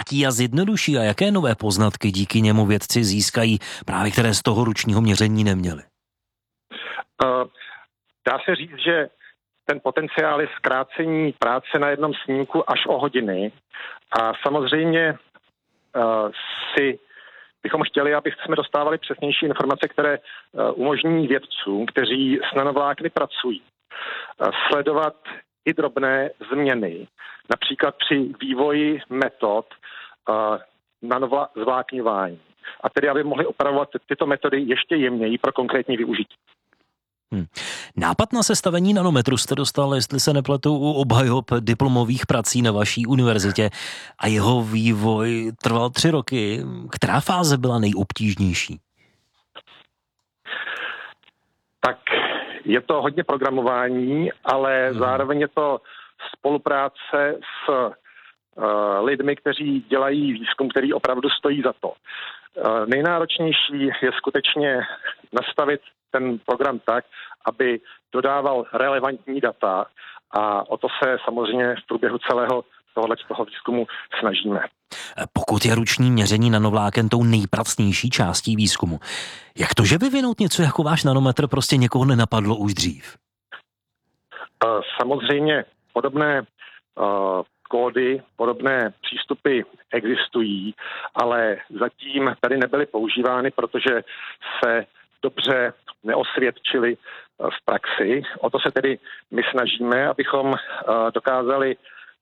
zkrátí a zjednoduší a jaké nové poznatky díky němu vědci získají, právě které z toho ručního měření neměli? Dá se říct, že ten potenciál je zkrácení práce na jednom snímku až o hodiny a samozřejmě bychom chtěli, aby jsme dostávali přesnější informace, které umožní vědcům, kteří s nanovlákny pracují, sledovat i drobné změny, například při vývoji metod nanovlákňování. A tedy, aby mohli opravovat tyto metody ještě jemněji pro konkrétní využití. Nápad na sestavení nanometru jste dostal, jestli se nepletu, u obhajob diplomových prací na vaší univerzitě a jeho vývoj trval 3 roky. Která fáze byla nejobtížnější? Tak je to hodně programování, ale zároveň je to spolupráce s lidmi, kteří dělají výzkum, který opravdu stojí za to. Nejnáročnější je skutečně nastavit ten program tak, aby dodával relevantní data a o to se samozřejmě v průběhu celého toho výzkumu snažíme. Pokud je ruční měření nanovláken tou nejpracnější částí výzkumu, jak to, že vyvinout něco jako váš nanometr prostě někoho nenapadlo už dřív? Samozřejmě podobné kódy, podobné přístupy existují, ale zatím tady nebyly používány, protože se dobře neosvědčily v praxi. O to se tedy my snažíme, abychom dokázali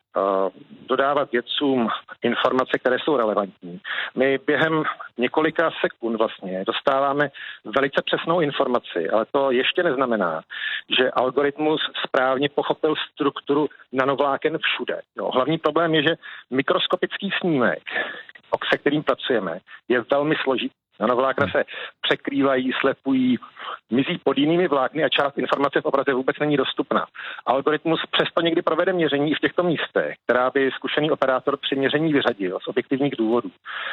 dodávat vědcům informace, které jsou relevantní. My během několika sekund vlastně dostáváme velice přesnou informaci, ale to ještě neznamená, že algoritmus správně pochopil strukturu nanovláken všude. Hlavní problém je, že mikroskopický snímek, se kterým pracujeme, je velmi složitý. Nanovlákna se překrývají, slepují, mizí pod jinými vlákny a část informace v obraze vůbec není dostupná. Algoritmus přesto někdy provede měření i v těchto místech, která by zkušený operátor při měření vyřadil z objektivních důvodů.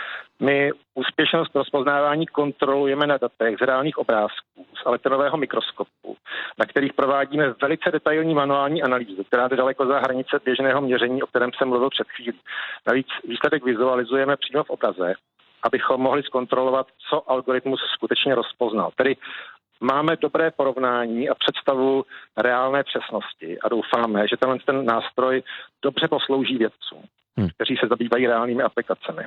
My úspěšnost rozpoznávání kontrolujeme na datech z reálných obrázků z elektronového mikroskopu, na kterých provádíme velice detailní manuální analýzu, která jde daleko za hranice běžného měření, o kterém jsem mluvil před chvílí. Navíc výsledek vizualizujeme přímo v obraze, abychom mohli zkontrolovat, co algoritmus skutečně rozpoznal. Tedy máme dobré porovnání a představu reálné přesnosti a doufáme, že ten nástroj dobře poslouží vědcům, kteří se zabývají reálnými aplikacemi.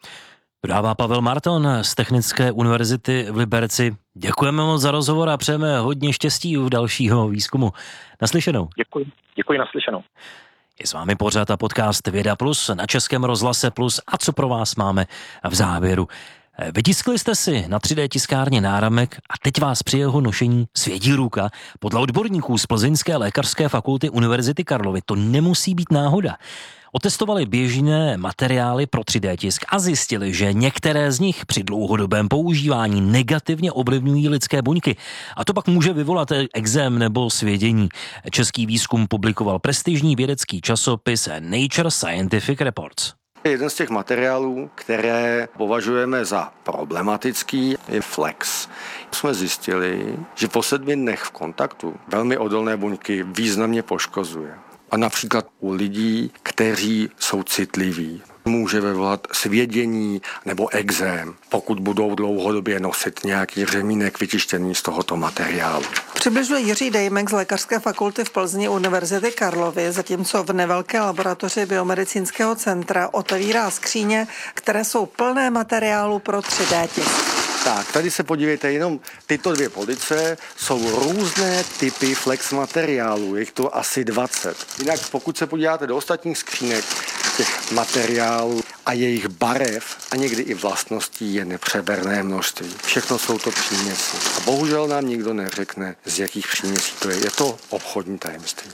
Dodává Pavel Marton z Technické univerzity v Liberci. Děkujeme moc za rozhovor a přejeme hodně štěstí u dalšího výzkumu. Naslyšenou. Děkuji, naslyšenou. Je s vámi pořad a podcast Věda Plus na Českém rozhlase Plus a co pro vás máme v závěru. Vytiskli jste si na 3D tiskárně náramek a teď vás při jeho nošení svědí ruka. Podle odborníků z Plzeňské lékařské fakulty Univerzity Karlovy to nemusí být náhoda. Otestovali běžné materiály pro 3D tisk a zjistili, že některé z nich při dlouhodobém používání negativně ovlivňují lidské buňky. A to pak může vyvolat ekzém nebo svědění. Český výzkum publikoval prestižní vědecký časopis Nature Scientific Reports. Jeden z těch materiálů, které považujeme za problematický, je flex. Jsme zjistili, že po 7 dnech v kontaktu velmi odolné buňky významně poškozuje. A například u lidí, kteří jsou citliví, může vyvolat svědění nebo ekzém, pokud budou dlouhodobě nosit nějaký řemínek vytištěný z tohoto materiálu. Přibližuje Jiří Dejmek z Lékařské fakulty v Plzni Univerzity Karlovy, zatímco v nevelké laboratoři Biomedicínského centra otevírá skříně, které jsou plné materiálu pro 3D tisk. Tak, tady se podívejte, jenom tyto 2 police jsou různé typy flex materiálů, je jich to asi 20. Jinak pokud se podíváte do ostatních skřínek těch materiálů a jejich barev a někdy i vlastností je nepřeberné množství. Všechno jsou to příměsi. A bohužel nám nikdo neřekne, z jakých příměsí to je. Je to obchodní tajemství.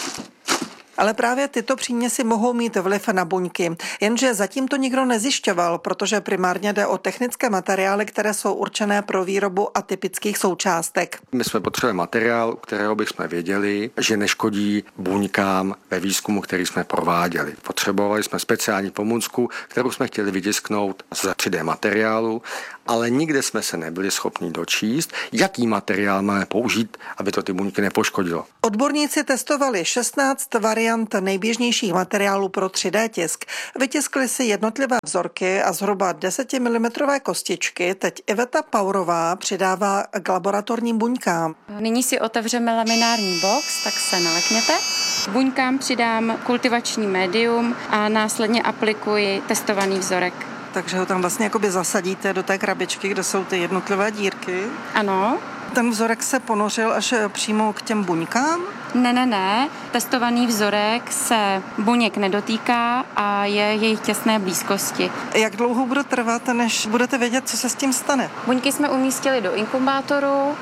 Ale právě tyto příměsi mohou mít vliv na buňky. Jenže zatím to nikdo nezjišťoval, protože primárně jde o technické materiály, které jsou určené pro výrobu atypických součástek. My jsme potřebovali materiál, kterého bychom věděli, že neškodí buňkám ve výzkumu, který jsme prováděli. Potřebovali jsme speciální pomůcku, kterou jsme chtěli vytisknout z 3D materiálu, ale nikde jsme se nebyli schopni dočíst, jaký materiál máme použít, aby to ty buňky nepoškodilo. Odborníci testovali 16 variant variant nejběžnějších materiálů pro 3D tisk. Vytiskli si jednotlivé vzorky a zhruba 10 mm kostičky teď Iveta Paurová přidává k laboratorním buňkám. Nyní si otevřeme laminární box, tak se nalekněte. Buňkám přidám kultivační médium a následně aplikuji testovaný vzorek. Takže ho tam vlastně jakoby zasadíte do té krabičky, kde jsou ty jednotlivé dírky. Ano. Ten vzorek se ponořil až přímo k těm buňkám? Ne. Testovaný vzorek se buněk nedotýká a je jejich těsné blízkosti. Jak dlouho bude trvat, než budete vědět, co se s tím stane? Buňky jsme umístili do inkubátoru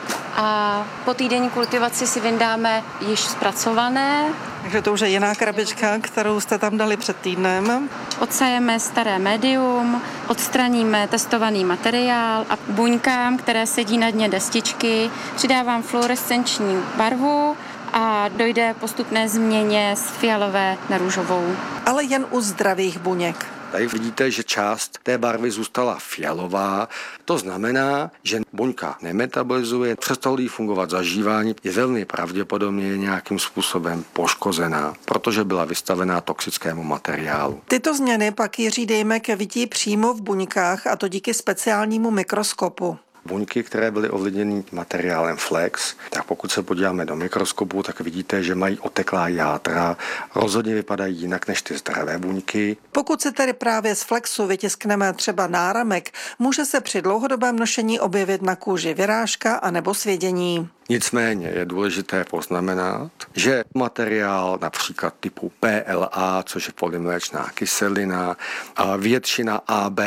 a po týdenní kultivaci si vyndáme již zpracované. Takže to už je jiná krabička, kterou jste tam dali před týdnem. Odsejeme staré médium, odstraníme testovaný materiál a buňkám, které sedí na dně destičky, přidávám fluorescenční barvu a dojde postupné změně z fialové na růžovou. Ale jen u zdravých buněk. Tady vidíte, že část té barvy zůstala fialová. To znamená, že buňka nemetabolizuje, přestalo jí fungovat zažívání, je velmi pravděpodobně nějakým způsobem poškozená, protože byla vystavená toxickému materiálu. Tyto změny pak Jiří Dejmek vidí přímo v buňkách, a to díky speciálnímu mikroskopu. Buňky, které byly ovlivněny materiálem Flex, tak pokud se podíváme do mikroskopu, tak vidíte, že mají oteklá játra, rozhodně vypadají jinak než ty zdravé buňky. Pokud si tedy právě z Flexu vytiskneme třeba náramek, může se při dlouhodobém nošení objevit na kůži vyrážka anebo svědění. Nicméně je důležité poznamenat, že materiál například typu PLA, což je polymléčná kyselina, a většina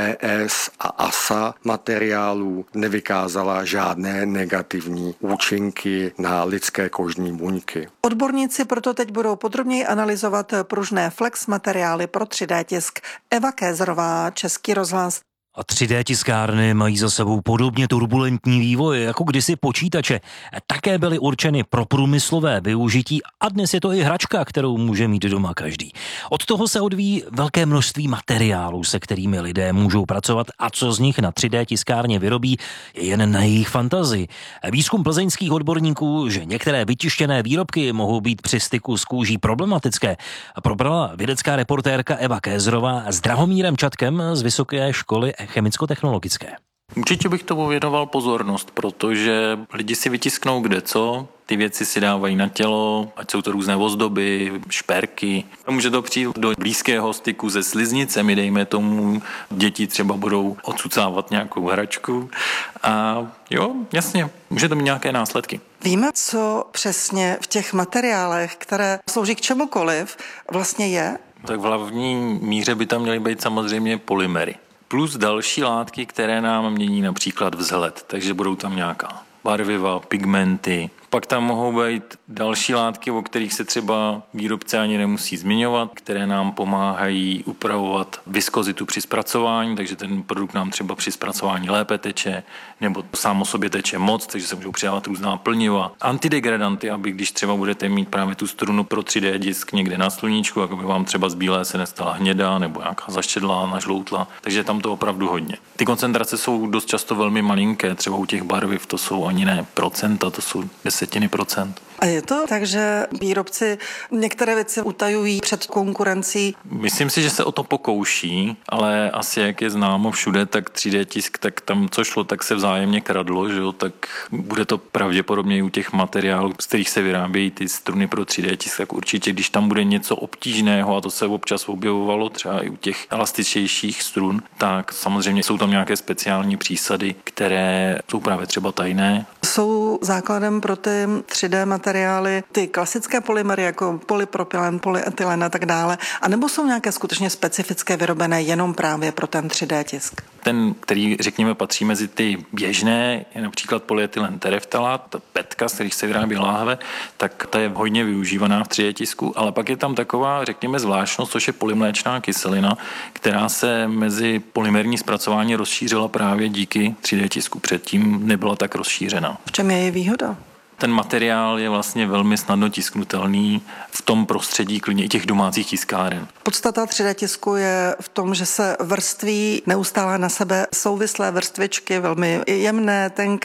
ABS a ASA materiálů nevykázala žádné negativní účinky na lidské kožní buňky. Odborníci proto teď budou podrobněji analyzovat pružné Flex materiály pro 3D tisk. Eva Kézerová, Český rozhlas. A 3D tiskárny mají za sebou podobně turbulentní vývoj jako kdysi počítače. Také byly určeny pro průmyslové využití a dnes je to i hračka, kterou může mít doma každý. Od toho se odvíjí velké množství materiálů, se kterými lidé můžou pracovat, a co z nich na 3D tiskárně vyrobí, je jen na jejich fantazii. Výzkum plzeňských odborníků, že některé vytištěné výrobky mohou být při styku s kůží problematické, probrala vědecká reportérka Eva Kézerová s Drahomírem Čatkem z Vysoké školy chemicko-technologické. Určitě bych tomu věnoval pozornost, protože lidi si vytisknou kdeco, ty věci si dávají na tělo, ať jsou to různé ozdoby, šperky. A může to přijít do blízkého styku se sliznicemi, dejme tomu, děti třeba budou odsucávat nějakou hračku. A jo, jasně, může to mít nějaké následky. Víme, co přesně v těch materiálech, které slouží k čemukoliv, vlastně je? Tak v hlavní míře by tam měly být samozřejmě polymery. Plus další látky, které nám mění například vzhled, takže budou tam nějaká barviva, pigmenty. Pak tam mohou být další látky, o kterých se třeba výrobce ani nemusí zmiňovat, které nám pomáhají upravovat viskozitu při zpracování, takže ten produkt nám třeba při zpracování lépe teče, nebo sám o sobě teče moc, takže se můžou přidávat různá plniva. Antidegradanty, aby když třeba budete mít právě tu strunu pro 3D disk někde na sluníčku, aby vám třeba z bílé se nestala hnědá nebo nějaká zaštědlá, nažloutla, takže tam to opravdu hodně. Ty koncentrace jsou dost často velmi malinké, třeba u těch barviv to jsou ani ne procenta, to jsou 10%. A je to tak, že výrobci některé věci utajují před konkurencí? Myslím si, že se o to pokouší, ale asi jak je známo všude, tak 3D tisk, tak tam co šlo, tak se vzájemně kradlo, že jo? Tak bude to pravděpodobně i u těch materiálů, z kterých se vyrábějí ty struny pro 3D tisk, tak určitě, když tam bude něco obtížného, a to se občas objevovalo třeba i u těch elastičtějších strun, tak samozřejmě jsou tam nějaké speciální přísady, které jsou právě třeba tajné. Jsou základem pro ty 3D materiály ty klasické polymery jako polypropylen, polyetylen a tak dále, anebo jsou nějaké skutečně specifické vyrobené jenom právě pro ten 3D tisk? Ten, který řekněme patří mezi ty běžné, je například polyetylen tereftalát, ta petka, z kterých se vyrábí láhve, tak ta je hodně využívaná v 3D tisku, ale pak je tam taková, řekněme, zvláštnost, což je polymléčná kyselina, která se mezi polymerní zpracování rozšířila právě díky 3D tisku. Předtím nebyla tak rozšířena. V čem je její výhoda? Ten materiál je vlastně velmi snadno tisknutelný v tom prostředí klidně i těch domácích tiskáren. Podstata 3D tisku je v tom, že se vrství neustále na sebe souvislé vrstvičky, velmi jemné, tenké.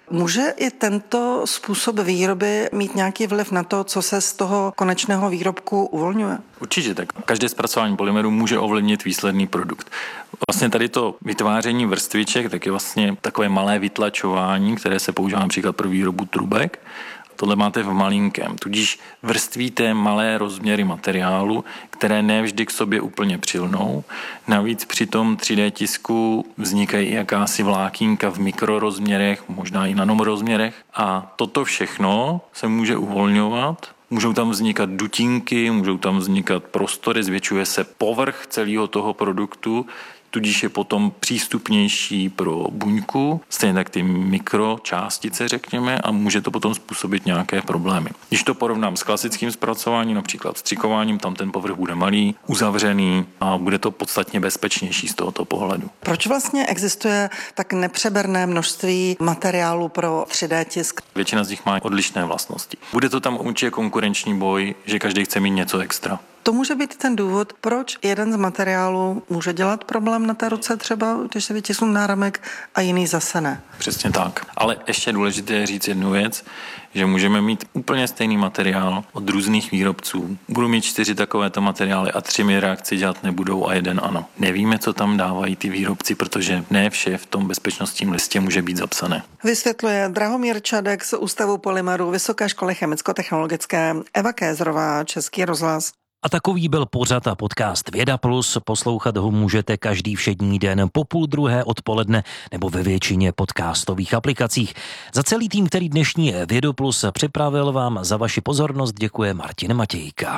Může i tento způsob výroby mít nějaký vliv na to, co se z toho konečného výrobku uvolňuje? Určitě tak. Každé zpracování polymeru může ovlivnit výsledný produkt. Vlastně tady to vytváření vrstviček, tak je vlastně takové malé vytlačování, které se používá například pro výrobu trubek. Tohle máte v malinkém, tudíž vrstvíte malé rozměry materiálu, které nevždy k sobě úplně přilnou. Navíc při tom 3D tisku vznikají i jakási vlákínka v mikrorozměrech, možná i nanorozměrech. A toto všechno se může uvolňovat. Můžou tam vznikat dutinky, můžou tam vznikat prostory, zvětšuje se povrch celého toho produktu, tudíž je potom přístupnější pro buňku, stejně tak ty mikročástice, řekněme, a může to potom způsobit nějaké problémy. Když to porovnám s klasickým zpracováním, například střikováním, tam ten povrch bude malý, uzavřený a bude to podstatně bezpečnější z tohoto pohledu. Proč vlastně existuje tak nepřeberné množství materiálu pro 3D tisk? Většina z nich má odlišné vlastnosti. Bude to tam určitě konkurenční boj, že každý chce mít něco extra. To může být ten důvod, proč jeden z materiálů může dělat problém na té ruce třeba, když se vytisknu náramek a jiný zase ne. Přesně tak. Ale ještě důležité je říct jednu věc, že můžeme mít úplně stejný materiál od různých výrobců. Budu mít 4 takovéto materiály a 3 mi reakci dělat nebudou a 1 ano. Nevíme, co tam dávají ty výrobci, protože ne vše v tom bezpečnostním listě může být zapsané. Vysvětluje Drahomír Čadek z Ústavu polymerů Vysoké školy chemicko-technologické, Eva Kézrová, Český rozhlas. A takový byl pořad a podcast Věda Plus. Poslouchat ho můžete každý všední den po 12:30 odpoledne nebo ve většině podcastových aplikacích. Za celý tým, který dnešní Vědu Plus připravil, vám za vaši pozornost děkuje Martin Matějka.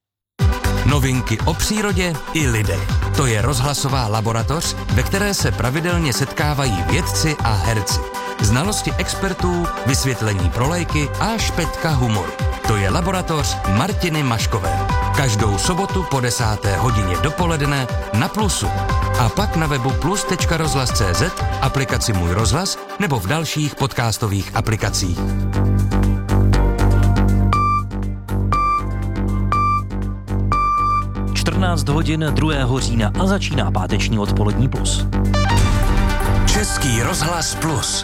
Novinky o přírodě i lidech. To je rozhlasová laboratoř, ve které se pravidelně setkávají vědci a herci. Znalosti expertů, vysvětlení pro lajky a špetka humoru. To je laboratoř Martiny Maškové. Každou sobotu po 10. hodině dopoledne na Plusu. A pak na webu plus.rozhlas.cz, aplikaci Můj rozhlas nebo v dalších podcastových aplikacích. hodin 2. října a začíná páteční odpolední Plus. Český rozhlas Plus.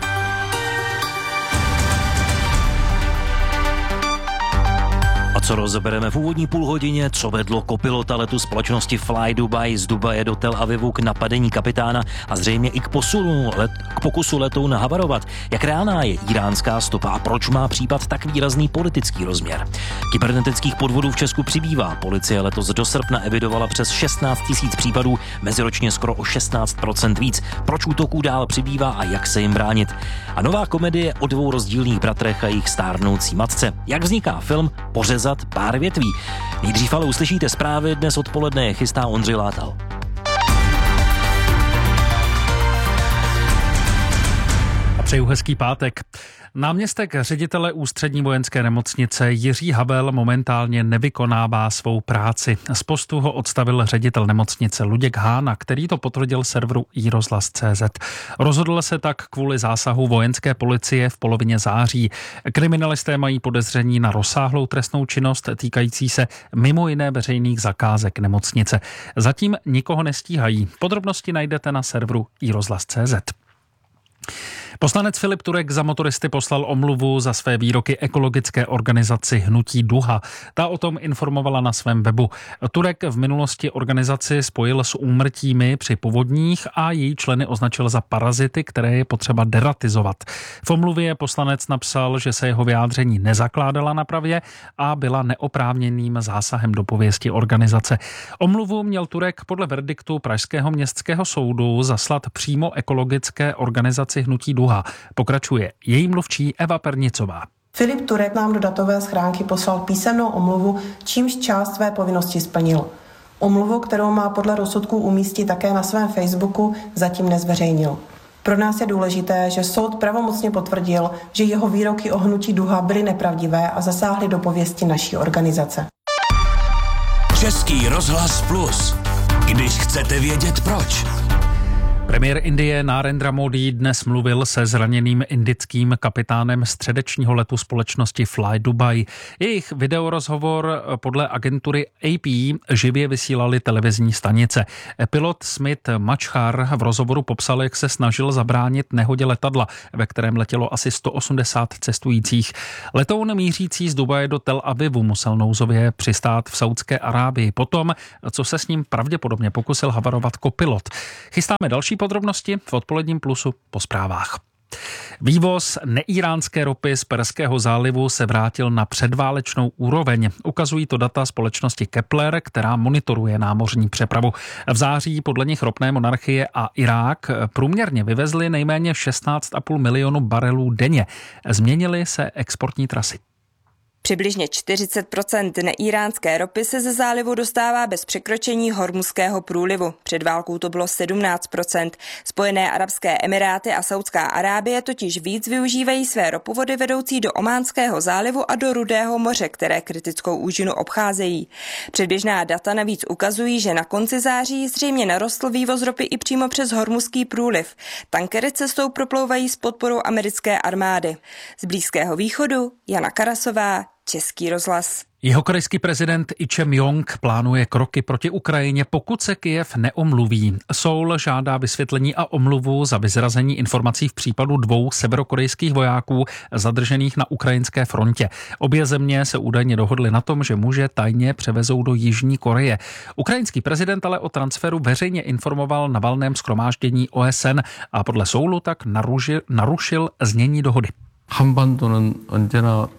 A co rozebereme v úvodní půlhodině, co vedlo kopilota letu společnosti Fly Dubai z Dubaje do Tel Avivu k napadení kapitána a zřejmě i k pokusu letoun havarovat. Jak reálná je iránská stopa a proč má případ tak výrazný politický rozměr? Kybernetických podvodů v Česku přibývá. Policie letos do srpna evidovala přes 16 000 případů, meziročně skoro o 16% víc. Proč útoků dál přibývá a jak se jim bránit? A nová komedie o 2 rozdílných bratrech a jejich stárnoucí matce. Jak vzniká film Pořezat pár větví. Nejdřív ale uslyšíte zprávy, dnes odpoledne je chystá Ondřej Látal. A přeju hezký pátek. Náměstek ředitele Ústřední vojenské nemocnice Jiří Habel momentálně nevykonává svou práci. Z postu ho odstavil ředitel nemocnice Luděk Hána, který to potvrdil serveru iRozhlas.cz. Rozhodl se tak kvůli zásahu vojenské policie v polovině září. Kriminalisté mají podezření na rozsáhlou trestnou činnost týkající se mimo jiné veřejných zakázek nemocnice. Zatím nikoho nestíhají. Podrobnosti najdete na serveru iRozhlas.cz. Poslanec Filip Turek za motoristy poslal omluvu za své výroky ekologické organizaci Hnutí Duha. Ta o tom informovala na svém webu. Turek v minulosti organizaci spojil s úmrtími při povodních a její členy označil za parazity, které je potřeba deratizovat. V omluvě poslanec napsal, že se jeho vyjádření nezakládala na pravdě a byla neoprávněným zásahem do pověsti organizace. Omluvu měl Turek podle verdiktu Pražského městského soudu zaslat přímo ekologické organizaci Hnutí Duha. Pokračuje její mluvčí Eva Pernicová. Filip Turek nám do datové schránky poslal písemnou omluvu, čímž část své povinnosti splnil. Omluvu, kterou má podle rozsudku umístit také na svém Facebooku, zatím nezveřejnil. Pro nás je důležité, že soud pravomocně potvrdil, že jeho výroky o Hnutí Duha byly nepravdivé a zasáhly do pověsti naší organizace. Český rozhlas Plus. Když chcete vědět proč. Premiér Indie Narendra Modi dnes mluvil se zraněným indickým kapitánem středečního letu společnosti Fly Dubai. Jejich videorozhovor podle agentury AP živě vysílali televizní stanice. Pilot Smith Machhar v rozhovoru popsal, jak se snažil zabránit nehodě letadla, ve kterém letělo asi 180 cestujících. Letoun mířící z Dubaje do Tel Avivu musel nouzově přistát v Saudské Arábii potom, co se s ním pravděpodobně pokusil havarovat kopilot. Chystáme další podrobnosti v odpoledním Plusu po zprávách. Vývoz neíránské ropy z Perského zálivu se vrátil na předválečnou úroveň. Ukazují to data společnosti Kepler, která monitoruje námořní přepravu. V září podle nich ropné monarchie a Irák průměrně vyvezli nejméně 16,5 milionu barelů denně. Změnily se exportní trasy. Přibližně 40% neíránské ropy se ze zálivu dostává bez překročení Hormuzského průlivu. Před válkou to bylo 17%. Spojené arabské emiráty a Saudská Arábie totiž víc využívají své ropovody vedoucí do Ománského zálivu a do Rudého moře, které kritickou úžinu obcházejí. Předběžná data navíc ukazují, že na konci září zřejmě narostl vývoz ropy i přímo přes Hormuzský průliv. Tankery cestou proplouvají s podporou americké armády. Z Blízkého východu Jana Karasová, Český rozhlas. Jihokorejský prezident Lee Jae-myung plánuje kroky proti Ukrajině, pokud se Kyjev neomluví. Seoul žádá vysvětlení a omluvu za vyzrazení informací v případu 2 severokorejských vojáků zadržených na ukrajinské frontě. Obě země se údajně dohodly na tom, že muže tajně převezou do Jižní Koreje. Ukrajinský prezident ale o transferu veřejně informoval na valném shromáždění OSN a podle Seoulu tak narušil znění dohody. 한반도는 언제나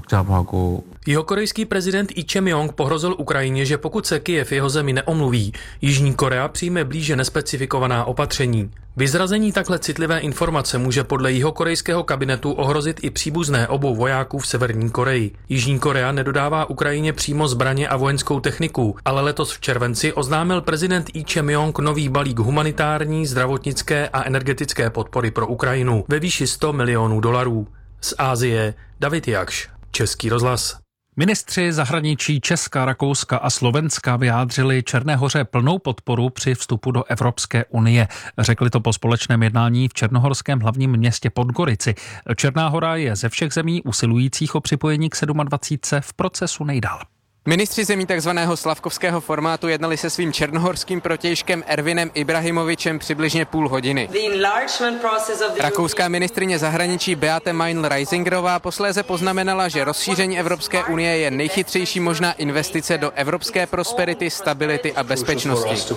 복잡하고 Jihokorejský prezident Lee Jae-myung pohrozil Ukrajině, že pokud se Kyjev jeho zemi neomluví, Jižní Korea přijme blíže nespecifikovaná opatření. Vyzrazení takhle citlivé informace může podle jihokorejského kabinetu ohrozit i příbuzné obou vojáků v Severní Koreji. Jižní Korea nedodává Ukrajině přímo zbraně a vojenskou techniku, ale letos v červenci oznámil prezident Lee Jae-myung nový balík humanitární, zdravotnické a energetické podpory pro Ukrajinu ve výši $100 milionů. Z Asie David Jakš, Český rozhlas. Ministři zahraničí Česka, Rakouska a Slovenska vyjádřili Černé Hoře plnou podporu při vstupu do Evropské unie. Řekli to po společném jednání v černohorském hlavním městě Podgorici. Černá Hora je ze všech zemí usilujících o připojení k 27 v procesu nejdál. Ministři zemí takzvaného slavkovského formátu jednali se svým černohorským protějškem Ervinem Ibrahimovičem přibližně půl hodiny. Rakouská ministryně zahraničí Beate Meindl-Reisingerová posléze poznamenala, že rozšíření Evropské unie je nejchytřejší možná investice do evropské prosperity, stability a bezpečnosti.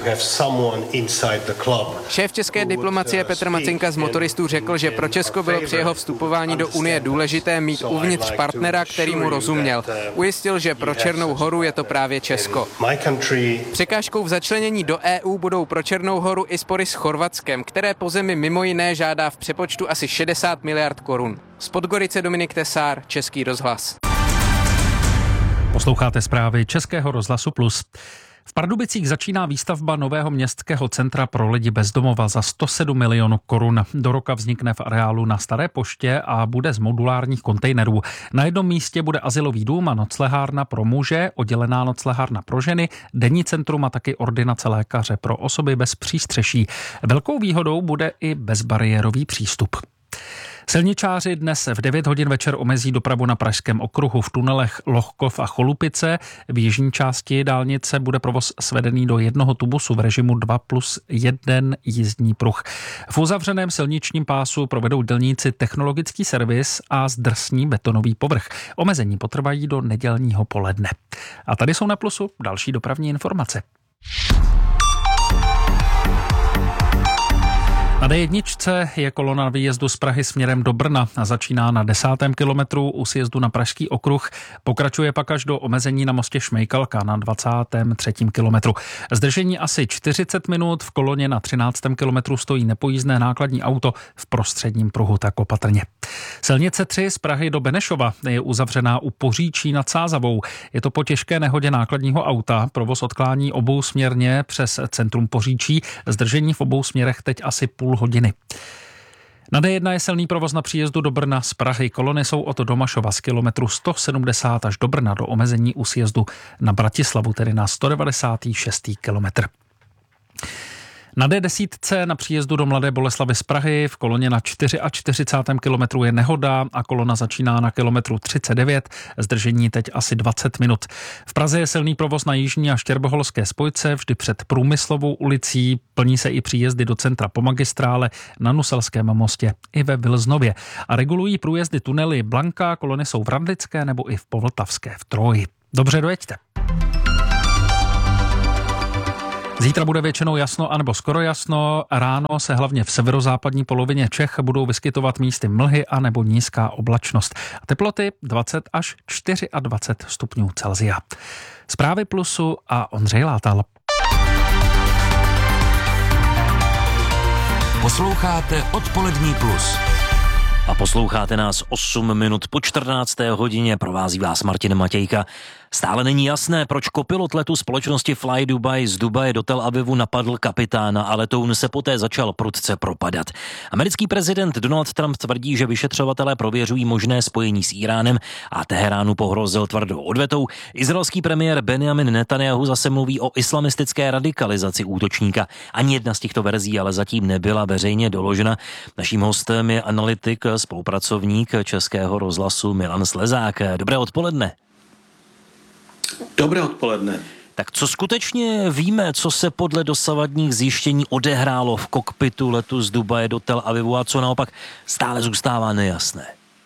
Šéf české diplomacie Petr Macinka z Motoristů řekl, že pro Česko bylo při jeho vstupování do unie důležité mít uvnitř partnera, který mu rozuměl. Ujistil, že pro Černou Horu je to právě Česko. Překážkou v začlenění do EU budou pro Černou Horu i spory s Chorvatskem, které po zemi mimo jiné žádá v přepočtu asi 60 miliard korun. Z Podgorice Dominik Tesár, Český rozhlas. Posloucháte zprávy Českého rozhlasu Plus. V Pardubicích začíná výstavba nového městského centra pro lidi bez domova za 107 milionů korun. Do roka vznikne v areálu na Staré poště a bude z modulárních kontejnerů. Na jednom místě bude azylový dům a noclehárna pro muže, oddělená noclehárna pro ženy, denní centrum a taky ordinace lékaře pro osoby bez přístřeší. Velkou výhodou bude i bezbariérový přístup. Silničáři dnes v 9 hodin večer omezí dopravu na Pražském okruhu v tunelech Lohkov a Cholupice. V jižní části dálnice bude provoz svedený do jednoho tubusu v režimu 2+1 jízdní pruh. V uzavřeném silničním pásu provedou dělníci technologický servis a zdrsní betonový povrch. Omezení potrvají do nedělního poledne. A tady jsou na Plusu další dopravní informace. Na D1 je kolona na výjezdu z Prahy směrem do Brna a začíná na 10. kilometru u sjezdu na Pražský okruh. Pokračuje pak až do omezení na mostě Šmejkalka na 23. kilometru. Zdržení asi 40 minut, v koloně na 13. kilometru stojí nepojízdné nákladní auto v prostředním pruhu, tak opatrně. Silnice 3 z Prahy do Benešova je uzavřená u Poříčí nad Sázavou. Je to po těžké nehodě nákladního auta. Provoz odklání obousměrně přes centrum Poříčí. Zdržení v obou směrech teď asi půl hodiny. Na D1 je silný provoz na příjezdu do Brna z Prahy. Kolony jsou od Domašova z kilometru 170 až do Brna do omezení u sjezdu na Bratislavu, tedy na 196. kilometr. Na D10 na příjezdu do Mladé Boleslavi z Prahy v koloně na 44. kilometru je nehoda a kolona začíná na kilometru 39. Zdržení teď asi 20 minut. V Praze je silný provoz na jižní a štěrboholské spojce, vždy před Průmyslovou ulicí. Plní se i příjezdy do centra po magistrále, na Nuselském mostě i ve Vilznově. A regulují průjezdy tunely Blanka, kolony jsou v Radlické nebo i v Povltavské v Troji. Dobře, dojeďte. Zítra bude většinou jasno anebo skoro jasno. Ráno se hlavně v severozápadní polovině Čech budou vyskytovat místy mlhy anebo nízká oblačnost. Teploty 20 až 24 stupňů Celsia. Zprávy Plusu a Ondřej Látal. Posloucháte Odpolední Plus. A posloucháte nás 8 minut po 14. hodině, provází vás Martin Matějka. Stále není jasné, proč kopilot letu společnosti Fly Dubai z Dubaje do Tel Avivu napadl kapitána a letoun se poté začal prudce propadat. Americký prezident Donald Trump tvrdí, že vyšetřovatelé prověřují možné spojení s Íránem a Teheránu pohrozil tvrdou odvetou. Izraelský premiér Benjamin Netanjahu zase mluví o islamistické radikalizaci útočníka. Ani jedna z těchto verzí ale zatím nebyla veřejně doložena. Naším hostem je analytik, spolupracovník Českého rozhlasu Milan Slezák. Dobré odpoledne. Dobré odpoledne. Tak co skutečně víme, co se podle dosavadních zjištění odehrálo v kokpitu letu z Dubaje do Tel Avivu a co naopak stále zůstává nejasné?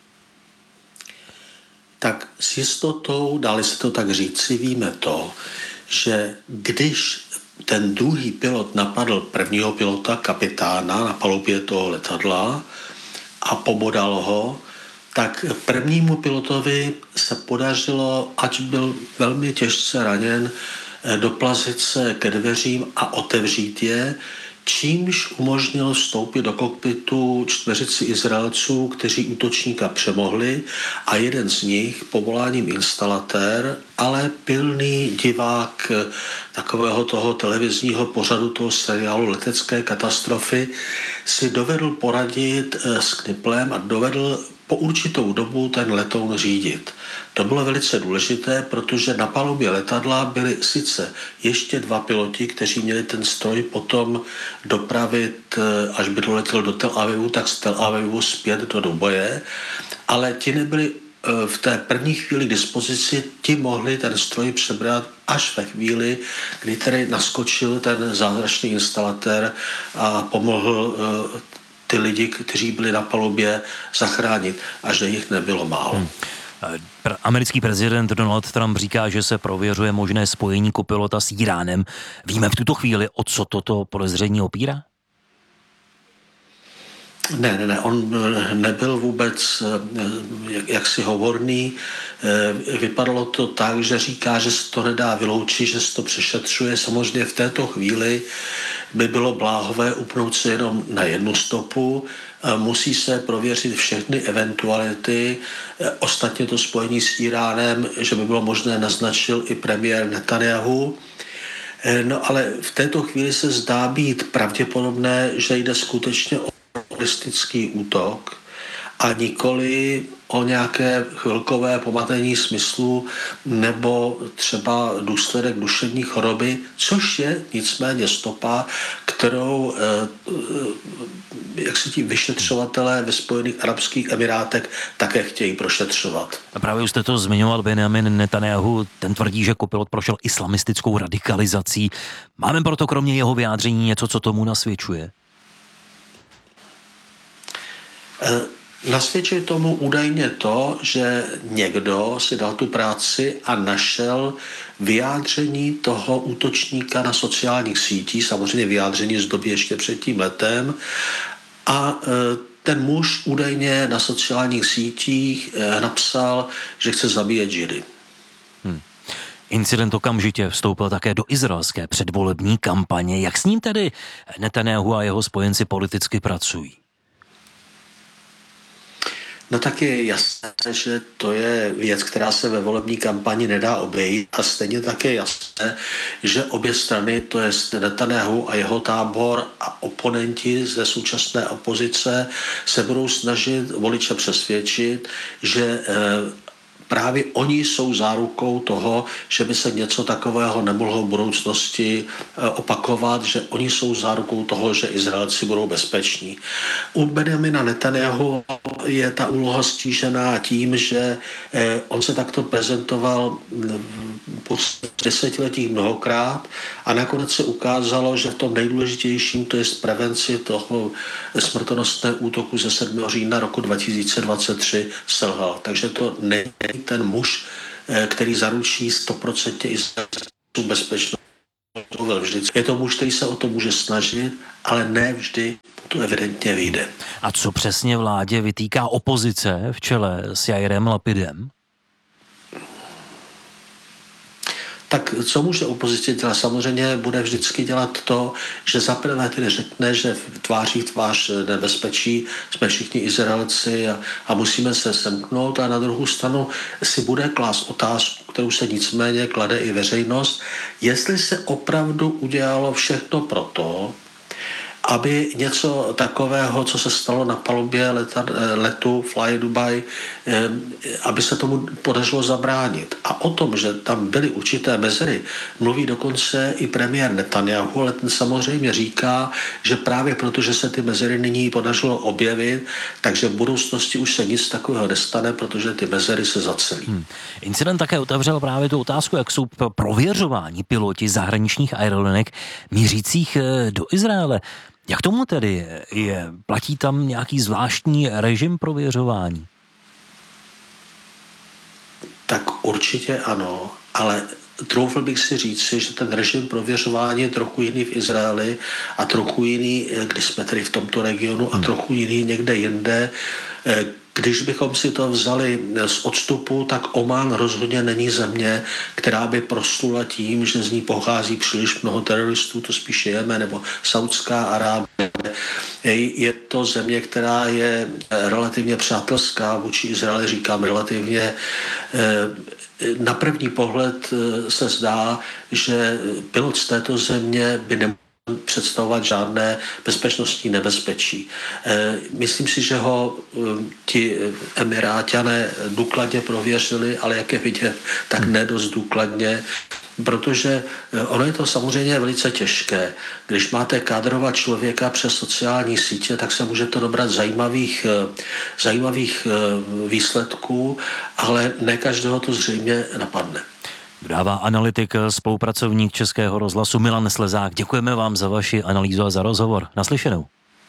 Tak s jistotou, dali se to tak říci, víme to, že když ten druhý pilot napadl prvního pilota, kapitána na palubě toho letadla a pobodal ho, tak prvnímu pilotovi se podařilo, ač byl velmi těžce raněn, doplazit se ke dveřím a otevřít je, čímž umožnil vstoupit do kokpitu čtveřici Izraelců, kteří útočníka přemohli a jeden z nich, povoláním instalatér, ale pilný divák takového toho televizního pořadu, toho seriálu Letecké katastrofy, si dovedl poradit s Kniplem a dovedl po určitou dobu ten letoun řídit. To bylo velice důležité, protože na palubě letadla byli sice ještě dva piloti, kteří měli ten stroj potom dopravit, až by doletěl do Tel Avivu, tak z Tel Avivu zpět do Dubaje, ale ti nebyli v té první chvíli k dispozici, ti mohli ten stroj přebrat až ve chvíli, kdy tedy naskočil ten zázračný instalatér a pomohl ty lidi, kteří byli na palubě, zachránit, a že jich nebylo málo. Americký prezident Donald Trump říká, že se prověřuje možné spojení kopilota s Íránem. Víme v tuto chvíli, o co toto podezření opírá? Ne, on nebyl vůbec jaksi hovorný. Vypadalo to tak, že říká, že se to nedá vyloučit, že se to přešetřuje. Samozřejmě v této chvíli by bylo bláhové upnout se jenom na jednu stopu. Musí se prověřit všechny eventuality. Ostatně to spojení s Íránem, že by bylo možné, naznačil i premiér Netanjahu. No ale v této chvíli se zdá být pravděpodobné, že jde skutečně o teroristický útok a nikoli o nějaké chvilkové pomatení smyslu nebo třeba důsledek duševní choroby, což je nicméně stopa, kterou jak se ti vyšetřovatelé ve Spojených arabských emirátech také chtějí prošetřovat. A právě už jste to zmiňoval, Benjamin Netanjahu, ten tvrdí, že kopilot prošel islamistickou radikalizací. Máme proto kromě jeho vyjádření něco, co tomu nasvědčuje? Nasvědčuje tomu údajně to, že někdo si dal tu práci a našel vyjádření toho útočníka na sociálních sítích, samozřejmě vyjádření z doby ještě před tím letem, a ten muž údajně na sociálních sítích napsal, že chce zabíjet Židy. Incident okamžitě vstoupil také do izraelské předvolební kampaně. Jak s ním tedy Netanjahu a jeho spojenci politicky pracují? No tak je jasné, že to je věc, která se ve volební kampani nedá obejít, a stejně tak je jasné, že obě strany, to je Netanjahu a jeho tábor a oponenti ze současné opozice, se budou snažit voliče přesvědčit, že právě oni jsou zárukou toho, že by se něco takového nemohlo v budoucnosti opakovat, že oni jsou zárukou toho, že Izraelci budou bezpeční. U Benjamina Netanjahu je ta úloha stížená tím, že on se takto prezentoval po 10 letích mnohokrát a nakonec se ukázalo, že v tom nejdůležitějším, to je prevenci toho smrtonosného útoku ze 7. října roku 2023 selhal. Takže to není ten muž, který zaručí 100% izraelskou bezpečnost. Je to muž, který se o to může snažit, ale ne vždy to evidentně vyjde. A co přesně vládě vytýká opozice v čele s Jairem Lapidem? Tak co může opozice dělat? Samozřejmě bude vždycky dělat to, že zaprvé tedy řekne, že tváří v tvář nebezpečí jsme všichni Izraelci a musíme se semknout, a na druhou stranu si bude klást otázku, kterou se nicméně klade i veřejnost, jestli se opravdu udělalo všechno proto, aby něco takového, co se stalo na palubě letu Fly Dubai, aby se tomu podařilo zabránit. A o tom, že tam byly určité mezery, mluví dokonce i premiér Netanjahu, ale ten samozřejmě říká, že právě proto, že se ty mezery nyní podařilo objevit, takže v budoucnosti už se nic takového nestane, protože ty mezery se zacelí. Incident také otevřel právě tu otázku, jak jsou prověřováni piloti zahraničních aerolinek mířících do Izraele. Jak tomu tedy je? Platí tam nějaký zvláštní režim prověřování? Tak určitě ano, ale troufl bych si říci, že ten režim prověřování je trochu jiný v Izraeli a trochu jiný, když jsme tedy v tomto regionu, a trochu jiný někde jinde. Když bychom si to vzali z odstupu, tak Omán rozhodně není země, která by proslula tím, že z ní pochází příliš mnoho teroristů, to spíše Jemen nebo Saudská Arábie. Je to země, která je relativně přátelská vůči Izraeli, říkám relativně. Na první pohled se zdá, že pilot z této země by nemohl představovat žádné bezpečnostní nebezpečí. Myslím si, že ho ti Emiráťané důkladně prověřili, ale jak je vidět, tak ne dost důkladně, protože ono je to samozřejmě velice těžké. Když máte kádrovat člověka přes sociální sítě, tak se můžete dobrat zajímavých výsledků, ale ne každého to zřejmě napadne. Dodává analytik, spolupracovník Českého rozhlasu Milan Slezák. Děkujeme vám za vaši analýzu a za rozhovor. Naslyšenou.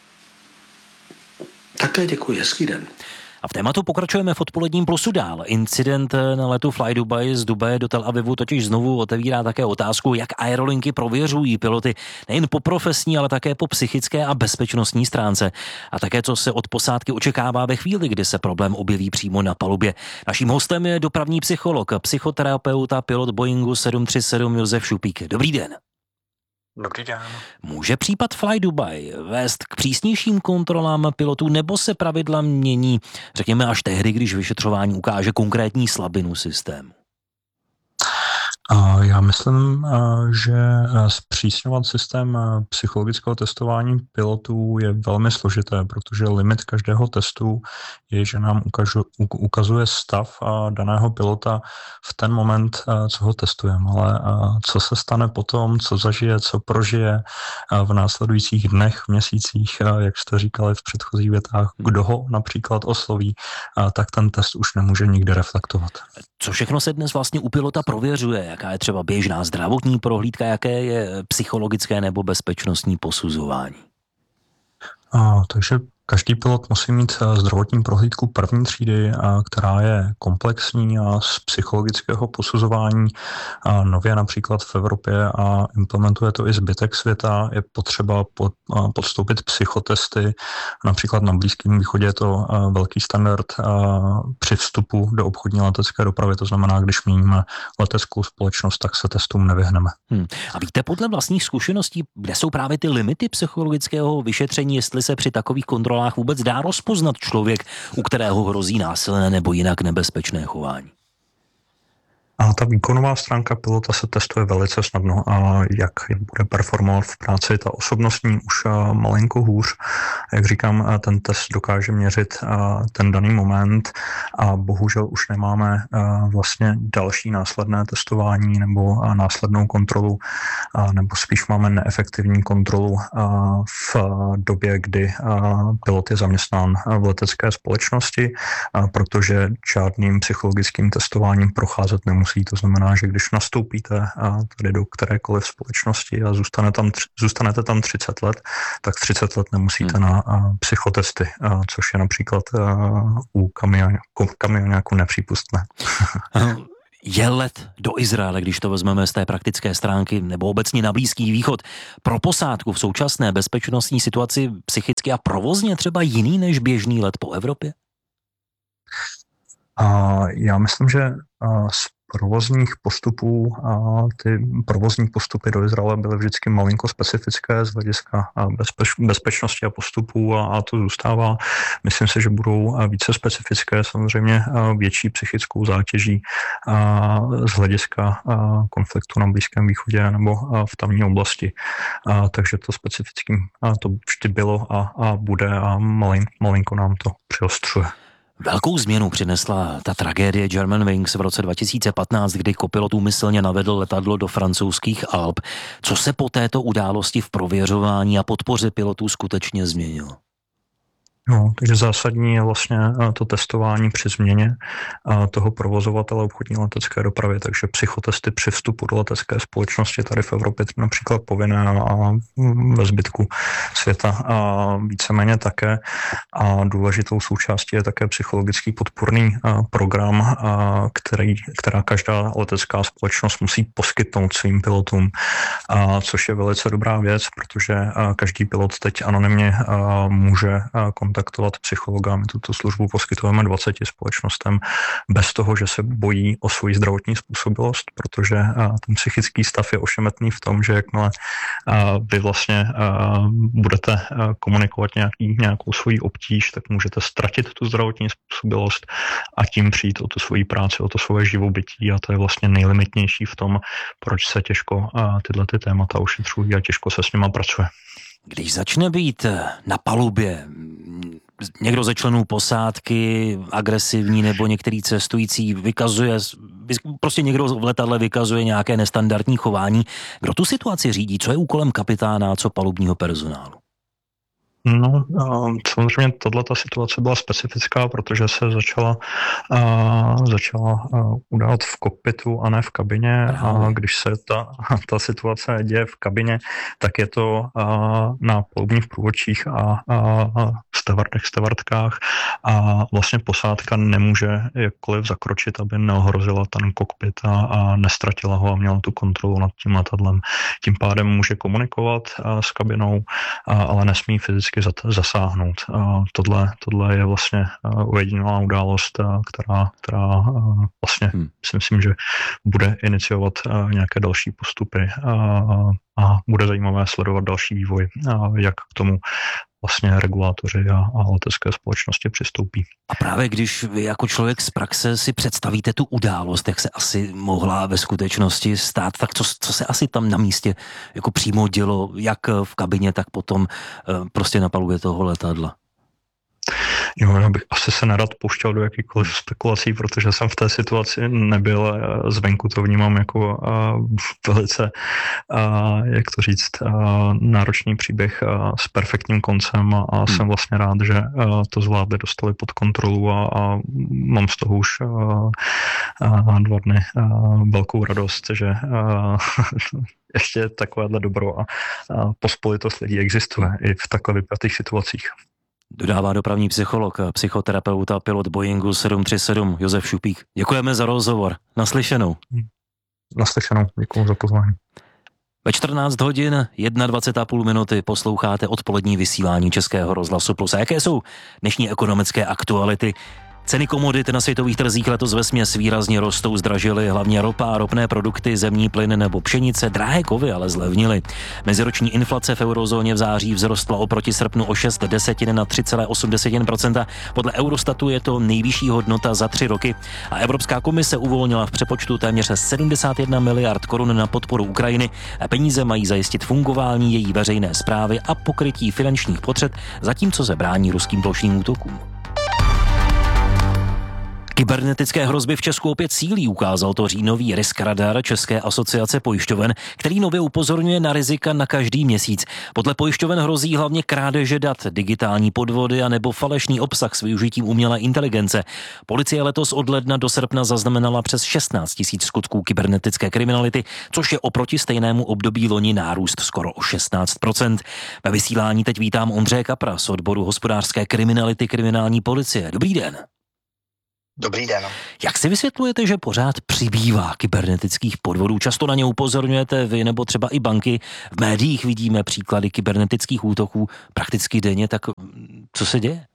Také děkuji, hezký den. A v tématu pokračujeme v odpoledním plusu dál. Incident na letu Fly Dubai z Dubaje do Tel Avivu totiž znovu otevírá také otázku, jak aerolinky prověřují piloty nejen po profesní, ale také po psychické a bezpečnostní stránce. A také, co se od posádky očekává ve chvíli, kdy se problém objeví přímo na palubě. Naším hostem je dopravní psycholog, psychoterapeut a pilot Boeingu 737 Josef Šupík. Dobrý den. Dobrý den. Může případ Fly Dubai vést k přísnějším kontrolám pilotů, nebo se pravidla mění, řekněme, až tehdy, když vyšetřování ukáže konkrétní slabinu systému? Já myslím, že zpřísňovat systém psychologického testování pilotů je velmi složité, protože limit každého testu je, že nám ukazuje stav daného pilota v ten moment, co ho testujeme. Ale co se stane potom, co zažije, co prožije v následujících dnech, měsících, jak jste říkali v předchozích větách, kdo ho například osloví, tak ten test už nemůže nikdy reflektovat. Co všechno se dnes vlastně u pilota prověřuje? Jaká je třeba běžná zdravotní prohlídka, jaké je psychologické nebo bezpečnostní posuzování? Takže každý pilot musí mít zdravotní prohlídku první třídy, která je komplexní a z psychologického posuzování nově například v Evropě a implementuje to i zbytek světa. Je potřeba podstoupit psychotesty. Například na Blízkém východě je to velký standard při vstupu do obchodní letecké dopravy. To znamená, když měníme leteckou společnost, tak se testům nevyhneme. A víte podle vlastních zkušeností, kde jsou právě ty limity psychologického vyšetření, jestli se při takových kontrolách vůbec dá rozpoznat člověk, u kterého hrozí násilné nebo jinak nebezpečné chování? A ta výkonová stránka pilota se testuje velice snadno a jak bude performovat v práci, ta osobnostní už malinko hůř. Jak říkám, ten test dokáže měřit ten daný moment a bohužel už nemáme vlastně další následné testování nebo následnou kontrolu, nebo spíš máme neefektivní kontrolu v době, kdy pilot je zaměstnán v letecké společnosti, protože žádným psychologickým testováním procházet nemusí. To znamená, že když nastoupíte tady do kterékoliv společnosti a zůstanete tam 30 let, tak 30 let nemusíte na psychotesty, což je například u kamionáků nepřípustné. Je let do Izraele, když to vezmeme z té praktické stránky, nebo obecně na Blízký východ, pro posádku v současné bezpečnostní situaci psychicky a provozně třeba jiný než běžný let po Evropě? Já myslím, že z provozních postupů ty provozní postupy do Izraele byly vždycky malinko specifické z hlediska bezpečnosti a postupů a to zůstává. Myslím si, že budou více specifické, samozřejmě větší psychickou zátěží z hlediska konfliktu na Blízkém východě nebo v tamní oblasti. Takže to specifickým to vždy bylo a bude a malinko nám to přiostřuje. Velkou změnu přinesla ta tragédie Germanwings v roce 2015, kdy kopilot úmyslně navedl letadlo do francouzských Alp. Co se po této události v prověřování a podpoře pilotů skutečně změnilo? No, takže zásadní je vlastně to testování při změně toho provozovatele obchodní letecké dopravy, takže psychotesty při vstupu do letecké společnosti tady v Evropě například povinné a ve zbytku světa a víceméně také. A důležitou součástí je také psychologický podpůrný program, která každá letecká společnost musí poskytnout svým pilotům, což je velice dobrá věc, protože každý pilot teď anonymně může kontaktovat psychologa. My tuto službu poskytujeme 20 společnostem bez toho, že se bojí o svou zdravotní způsobilost, protože ten psychický stav je ošemetný v tom, že jakmile vy vlastně budete komunikovat nějakou svoji obtíž, tak můžete ztratit tu zdravotní způsobilost a tím přijít o tu svoji práci, o to svoje živobytí a to je vlastně nejlimitnější v tom, proč se těžko tyhle ty témata ošetřují a těžko se s nima pracuje. Když začne být na palubě někdo ze členů posádky agresivní nebo některý cestující prostě někdo v letadle vykazuje nějaké nestandardní chování, kdo tu situaci řídí? Co je úkolem kapitána a co palubního personálu? No, samozřejmě tato situace byla specifická, protože se začala udávat v kokpitu a ne v kabině. A když se ta situace děje v kabině, tak je to na palubních průvodčích a stevardkách a vlastně posádka nemůže jakkoliv zakročit, aby neohrozila ten kokpit a nestratila ho a měla tu kontrolu nad tím letadlem. Tím pádem může komunikovat s kabinou, ale nesmí fyzicky zasáhnout. Tohle je vlastně ojedinělá událost, která vlastně si myslím, že bude iniciovat nějaké další postupy a bude zajímavé sledovat další vývoj, jak k tomu vlastně regulátoři a letecké společnosti přistoupí. A právě když vy jako člověk z praxe si představíte tu událost, jak se asi mohla ve skutečnosti stát, tak co se asi tam na místě jako přímo dělo, jak v kabině, tak potom prostě na palubě toho letadla? Jo, já bych asi se nerad pouštěl do jakýchkoliv spekulací, protože jsem v té situaci nebyl, zvenku to vnímám jako velice, jak to říct, náročný příběh s perfektním koncem a jsem vlastně rád, že to zvládli, dostali pod kontrolu a mám z toho už 2 dny velkou radost, že ještě takovéhle dobro a pospolitost lidí existuje i v takhle vypjatých situacích. Dodává dopravní psycholog, psychoterapeut a pilot Boeingu 737 Josef Šupík. Děkujeme za rozhovor. Naslyšenou. Naslyšenou. Děkuji za pozvání. Ve 14 hodin 21,5 minuty posloucháte odpolední vysílání Českého rozhlasu Plus. A jaké jsou dnešní ekonomické aktuality? Ceny komodit na světových trzích letos vesměs výrazně rostou, zdražily hlavně ropa, ropné produkty, zemní plyn nebo pšenice, drahé kovy ale zlevnily. Meziroční inflace v eurozóně v září vzrostla oproti srpnu o 0,6 na 3,8%. Podle Eurostatu je to nejvyšší hodnota za 3 roky a Evropská komise uvolnila v přepočtu téměř 71 miliard korun na podporu Ukrajiny. Peníze mají zajistit fungování její veřejné správy a pokrytí finančních potřeb, zatímco se brání ruským plošným útokům. Kybernetické hrozby v Česku opět sílí, ukázal to říjnový Risk Radar České asociace pojišťoven, který nově upozorňuje na rizika na každý měsíc. Podle pojišťoven hrozí hlavně krádeže dat, digitální podvody a nebo falešný obsah s využitím umělé inteligence. Policie letos od ledna do srpna zaznamenala přes 16 000 skutků kybernetické kriminality, což je oproti stejnému období loni nárůst skoro o 16%. Ve vysílání teď vítám Ondřeje Kapra z odboru hospodářské kriminality kriminální policie. Dobrý den. Dobrý den. Jak si vysvětlujete, že pořád přibývá kybernetických podvodů? Často na ně upozorňujete vy nebo třeba i banky. V médiích vidíme příklady kybernetických útoků prakticky denně, tak co se děje?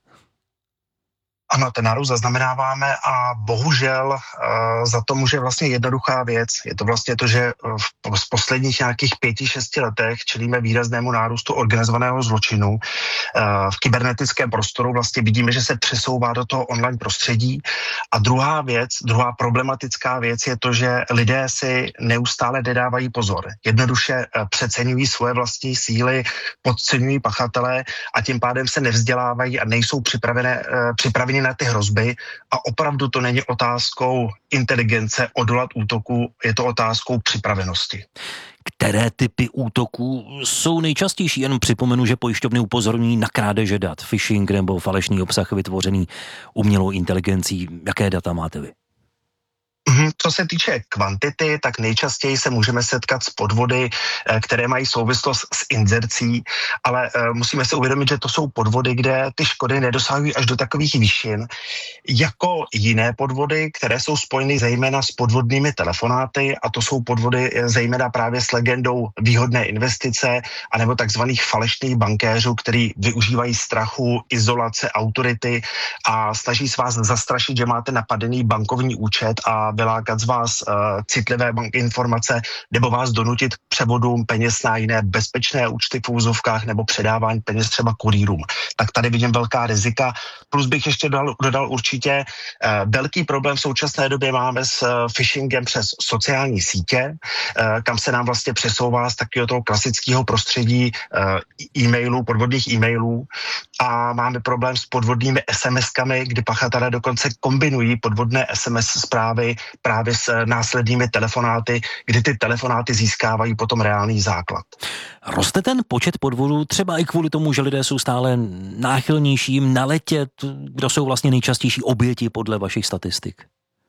Ano, ten nárůst zaznamenáváme a bohužel za to může vlastně jednoduchá věc. Je to vlastně to, že v posledních nějakých 5-6 letech čelíme výraznému nárůstu organizovaného zločinu. V kybernetickém prostoru vlastně vidíme, že se přesouvá do toho online prostředí. A druhá problematická věc je to, že lidé si neustále nedávají pozor. Jednoduše přeceňují svoje vlastní síly, podceňují pachatele a tím pádem se nevzdělávají a nejsou připraveni na ty hrozby a opravdu to není otázkou inteligence odolat útoku, je to otázkou připravenosti. Které typy útoků jsou nejčastější? Jen připomenu, že pojišťovny upozorňují na krádeže dat, phishing nebo falešný obsah vytvořený umělou inteligencí. Jaké data máte vy? Co se týče kvantity, tak nejčastěji se můžeme setkat s podvody, které mají souvislost s inzercí, ale musíme si uvědomit, že to jsou podvody, kde ty škody nedosahují až do takových výšin, jako jiné podvody, které jsou spojeny zejména s podvodnými telefonáty, a to jsou podvody zejména právě s legendou výhodné investice anebo takzvaných falešných bankéřů, který využívají strachu, izolace, autority a snaží se vás zastrašit, že máte napadený bankovní účet a vylákat z vás citlivé informace nebo vás donutit k převodům peněz na jiné bezpečné účty v úzovkách nebo předávání peněz třeba kurýrům. Tak tady vidím velká rizika. Plus bych ještě dodal určitě velký problém v současné době máme s phishingem přes sociální sítě, kam se nám vlastně přesouvá z takového toho klasického prostředí e-mailů, podvodných e-mailů a máme problém s podvodnými SMS-kami, kdy pachatelé dokonce kombinují podvodné SMS zprávy právě s následnými telefonáty, kdy ty telefonáty získávají potom reálný základ. Roste ten počet podvodů třeba i kvůli tomu, že lidé jsou stále náchylnější jim naletět? Kdo jsou vlastně nejčastější oběti podle vašich statistik?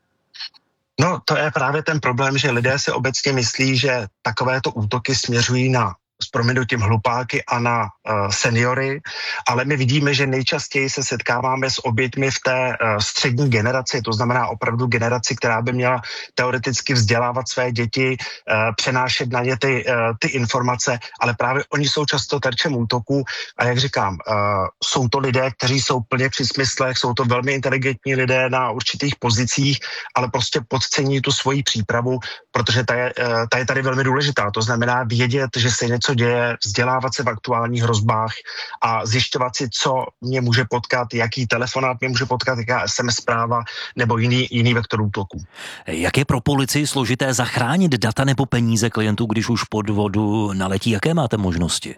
No, to je právě ten problém, že lidé si obecně myslí, že takovéto útoky směřují na s prominutím hlupáky a na seniory, ale my vidíme, že nejčastěji se setkáváme s oběťmi v té střední generaci, to znamená opravdu generaci, která by měla teoreticky vzdělávat své děti, přenášet na ně ty informace, ale právě oni jsou často terčem útoku a jak říkám, jsou to lidé, kteří jsou plně při smyslech, jsou to velmi inteligentní lidé na určitých pozicích, ale prostě podcení tu svoji přípravu, protože ta je tady velmi důležitá, to znamená vědět, že se něco děje, vzdělávat se v aktuálních hrozbách a zjišťovat si, co mě může potkat, jaký telefonát mě může potkat, jaká SMS zpráva nebo jiný vektor útoku. Jak je pro policii složité zachránit data nebo peníze klientů, když už podvodu naletí? Jaké máte možnosti?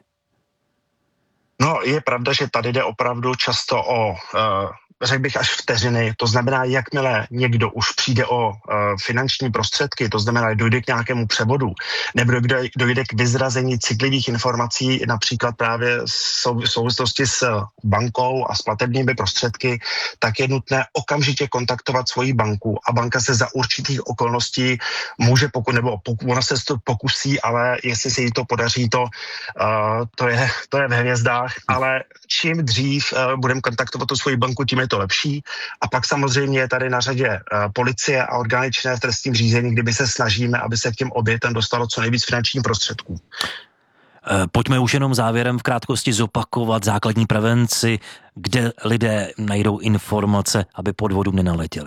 No, je pravda, že tady jde opravdu často o řekl bych až vteřiny, to znamená, jakmile někdo už přijde o finanční prostředky, to znamená, dojde k nějakému převodu, nebo dojde k vyzrazení citlivých informací, například právě v souvislosti s bankou a s platebními prostředky, tak je nutné okamžitě kontaktovat svoji banku a banka se za určitých okolností může, ona se to pokusí, ale jestli se jí to podaří, to je ve hvězdách, ale čím dřív budeme kontaktovat tu svoji banku, tím je to lepší. A pak samozřejmě je tady na řadě policie a orgány činné v trestním řízení, kdyby se snažíme, aby se k těm obětem dostalo co nejvíc finančních prostředků. Pojďme už jenom závěrem v krátkosti zopakovat základní prevenci, kde lidé najdou informace, aby podvodům nenaletěli.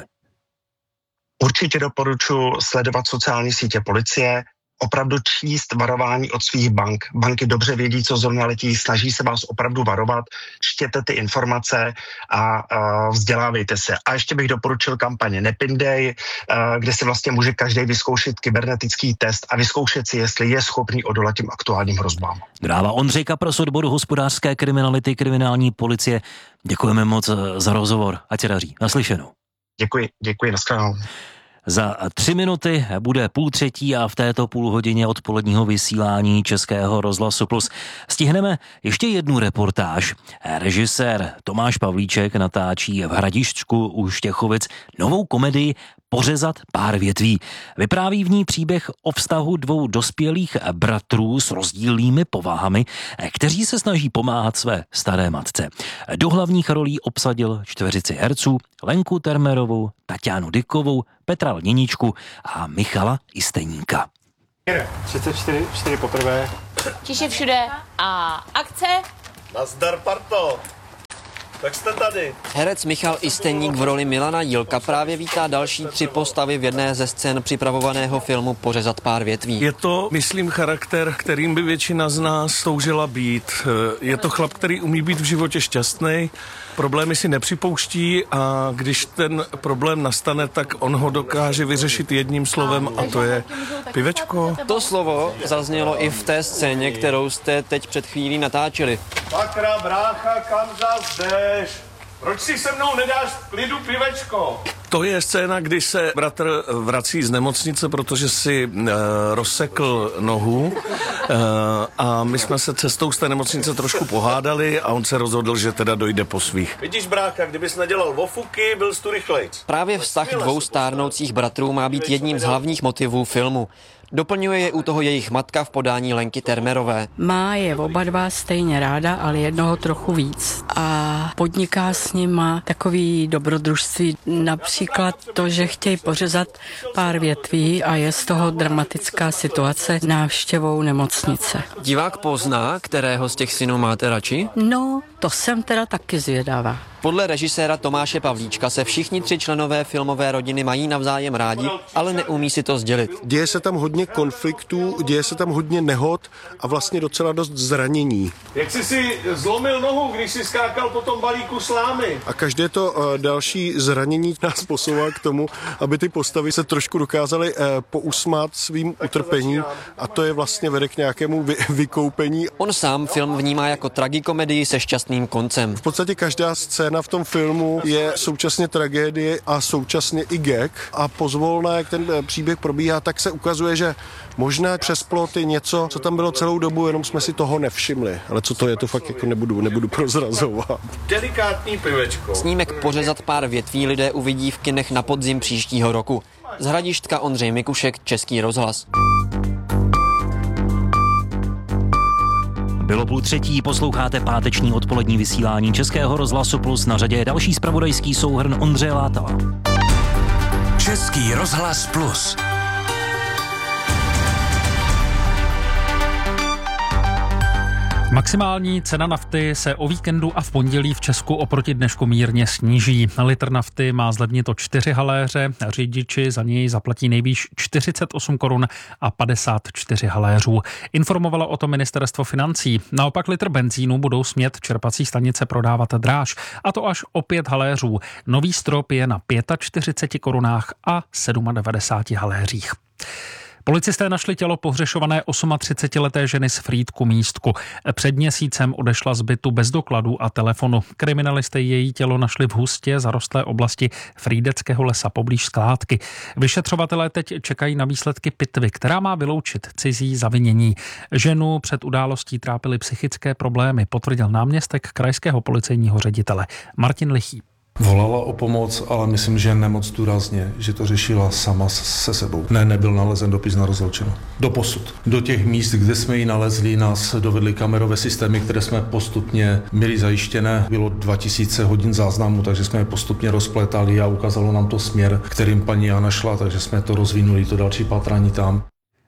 Určitě doporučuji sledovat sociální sítě policie, opravdu číst varování od svých bank. Banky dobře vědí, co zrovna letí, snaží se vás opravdu varovat, čtěte ty informace a vzdělávejte se. A ještě bych doporučil kampaně Nepindej, kde si vlastně může každý vyzkoušet kybernetický test a vyzkoušet si, jestli je schopný odolat těm aktuálním hrozbám. Dodává Ondřej Kapr z odboru hospodářské kriminality kriminální policie. Děkujeme moc za rozhovor. Ať se daří. Naslyšenou. Děkuji, nashledanou. Za 3 minuty bude 2:30 a v této půlhodině odpoledního vysílání Českého rozhlasu Plus stihneme ještě jednu reportáž. Režisér Tomáš Pavlíček natáčí v Hradišťku u Štěchovic novou komedii Pořezat pár větví. Vypráví v ní příběh o vztahu 2 dospělých bratrů s rozdílnými povahami, kteří se snaží pomáhat své staré matce. Do hlavních rolí obsadil 4 herců: Lenku Termerovou, Tatianu Dykovou, Petra Lněničku a Michala Isteníka. 34 poprvé. Tiše všude a akce. Nazdar, parto. Tak jste tady. Herec Michal Isteník v roli Milana Jílka právě vítá další 3 postavy v jedné ze scén připravovaného filmu Pořezat pár větví. Je to, myslím, charakter, kterým by většina z nás toužila být. Je to chlap, který umí být v životě šťastný, problémy si nepřipouští a když ten problém nastane, tak on ho dokáže vyřešit jedním slovem a to je pivečko. To slovo zaznělo i v té scéně, kterou jste teď před chvílí natáčeli. Sakra, brácha, kam zas jdeš? Proč si se mnou nedáš v klidu pivečko? To je scéna, kdy se bratr vrací z nemocnice, protože si rozsekl nohu a my jsme se cestou z té nemocnice trošku pohádali a on se rozhodl, že teda dojde po svých. Vidíš, brácha, kdybys nedělal vofuky, byl jsi tu rychlejc. Právě vztah 2 stárnoucích bratrů má být jedním z hlavních motivů filmu. Doplňuje je u toho jejich matka v podání Lenky Termerové. Má je oba dva stejně ráda, ale jednoho trochu víc. A podniká s nima takový dobrodružství, například to, že chtějí pořezat pár větví a je z toho dramatická situace návštěvou nemocnice. Divák pozná, kterého z těch synů máte radši? No, to jsem teda taky zvědavá. Podle režiséra Tomáše Pavlíčka se všichni 3 členové filmové rodiny mají navzájem rádi, ale neumí si to sdělit. Děje se tam hodně konfliktů, děje se tam hodně nehod a vlastně docela dost zranění. Jak jsi si zlomil nohu, když jsi skákal po tom balíku slámy? A každé to další zranění nás posouvá k tomu, aby ty postavy se trošku dokázaly pousmát svým utrpením a to je vlastně vede k nějakému vykoupení. On sám film vnímá jako tragikomedii se šťastným koncem. V podstatě každá scéna v tom filmu je současně tragédie a současně i gag a pozvolna, jak ten příběh probíhá, tak se ukazuje, že možná přes plot je něco, co tam bylo celou dobu, jenom jsme si toho nevšimli. Ale co to je, to fakt jako nebudu prozrazovat. Delikátní pivečko. Snímek Pořezat pár větví lidé uvidí v kinech na podzim příštího roku. Z Hradišťka Ondřej Mikušek, Český rozhlas. Bylo 2:30, posloucháte páteční odpolední vysílání Českého rozhlasu Plus. Na řadě je další zpravodajský souhrn Ondřeje Látala. Český rozhlas Plus. Maximální cena nafty se o víkendu a v pondělí v Česku oproti dnešku mírně sníží. Litr nafty má zlevnit o 4 haléře, řidiči za něj zaplatí nejvýš 48 korun a 54 haléřů. Informovalo o tom ministerstvo financí. Naopak litr benzínu budou smět čerpací stanice prodávat dráž, a to až o 5 haléřů. Nový strop je na 45 korunách a 97 haléřích. Policisté našli tělo pohřešované 38leté ženy z Frýdku Místku. Před měsícem odešla z bytu bez dokladů a telefonu. Kriminalisté její tělo našli v hustě zarostlé oblasti Frýdeckého lesa poblíž skládky. Vyšetřovatelé teď čekají na výsledky pitvy, která má vyloučit cizí zavinění. Ženu před událostí trápily psychické problémy, potvrdil náměstek krajského policejního ředitele Martin Lichý. Volala o pomoc, ale myslím, že nemoc důrazně, že to řešila sama se sebou. Nebyl nalezen dopis na rozloučeno. Doposud. Do těch míst, kde jsme ji nalezli, nás dovedly kamerové systémy, které jsme postupně měli zajištěné. Bylo 2000 hodin záznamů, takže jsme je postupně rozpletali a ukázalo nám to směr, kterým paní Jana šla, takže jsme to rozvinuli, to další pátrání tam.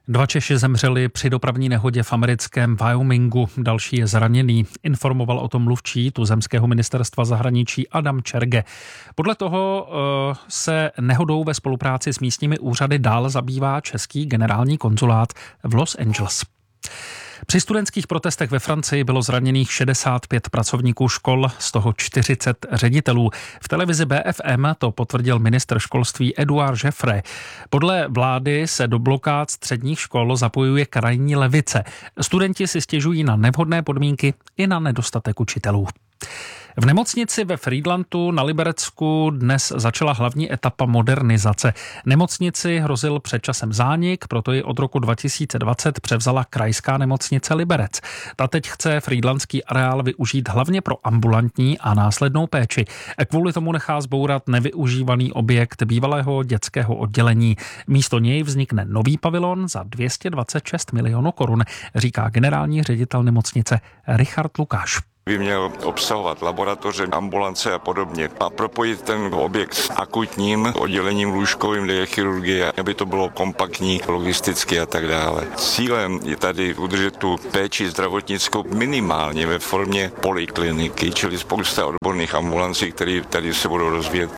2 Češi zemřeli při dopravní nehodě v americkém Wyomingu, další je zraněný. Informoval o tom mluvčí tuzemského ministerstva zahraničí Adam Čerge. Podle toho se nehodou ve spolupráci s místními úřady dál zabývá český generální konzulát v Los Angeles. Při studentských protestech ve Francii bylo zraněných 65 pracovníků škol, z toho 40 ředitelů. V televizi BFM to potvrdil ministr školství Edouard Jeffrey. Podle vlády se do blokád středních škol zapojuje krajní levice. Studenti si stěžují na nevhodné podmínky i na nedostatek učitelů. V nemocnici ve Frýdlantu na Liberecku dnes začala hlavní etapa modernizace. Nemocnici hrozil před časem zánik, proto ji od roku 2020 převzala krajská nemocnice Liberec. Ta teď chce frýdlantský areál využít hlavně pro ambulantní a následnou péči. Kvůli tomu nechá zbourat nevyužívaný objekt bývalého dětského oddělení. Místo něj vznikne nový pavilon za 226 milionů korun, říká generální ředitel nemocnice Richard Lukáš. By měl obsahovat laboratoře, ambulance a podobně a propojit ten objekt s akutním oddělením lůžkovým, kde je chirurgie, aby to bylo kompaktní, logisticky a tak dále. Cílem je tady udržet tu péči zdravotnickou minimálně ve formě polikliniky, čili spousta odborných ambulancí, které tady se budou rozvíjet.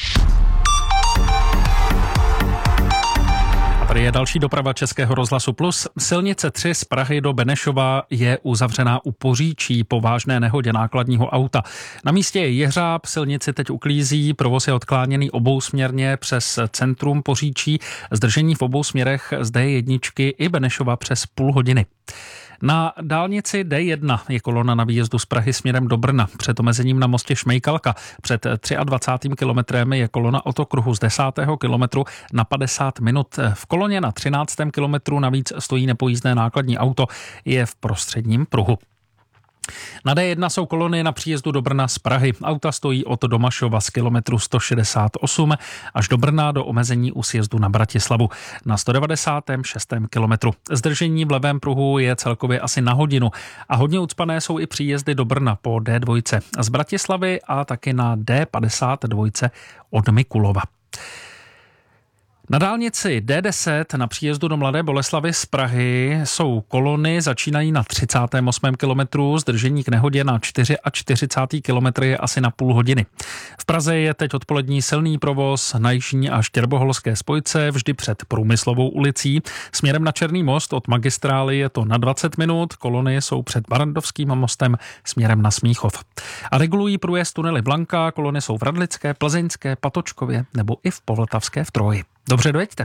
Tady je další doprava Českého rozhlasu Plus. Silnice 3 z Prahy do Benešova je uzavřená u Poříčí po vážné nehodě nákladního auta. Na místě je jeřáb, silnici teď uklízí, provoz je odkláněný obousměrně přes centrum Poříčí. Zdržení v obou směrech z D1 i Benešova přes půl hodiny. Na dálnici D1 je kolona na výjezdu z Prahy směrem do Brna. Před omezením na mostě Šmejkalka před 23. kilometrem je kolona od okruhu z 10. kilometru na 50 minut. V koloně na 13. kilometru navíc stojí nepojízdné nákladní auto, je v prostředním pruhu. Na D1 jsou kolony na příjezdu do Brna z Prahy. Auta stojí od Domašova z kilometru 168 až do Brna do omezení u sjezdu na Bratislavu na 196. kilometru. Zdržení v levém pruhu je celkově asi na hodinu a hodně ucpané jsou i příjezdy do Brna po D2 z Bratislavy a taky na D52 od Mikulova. Na dálnici D10 na příjezdu do Mladé Boleslavi z Prahy jsou kolony, začínají na 38. kilometru, zdržení k nehodě na 44. kilometr je asi na půl hodiny. V Praze je teď odpolední silný provoz na jižní a štěrboholské spojce vždy před Průmyslovou ulicí. Směrem na Černý most od magistrály je to na 20 minut, kolony jsou před Barandovským mostem směrem na Smíchov. A regulují průjezd tunely Blanka, kolony jsou v Radlické, Plzeňské, Patočkově nebo i v Povltavské v Troji. Dobře, dojeďte.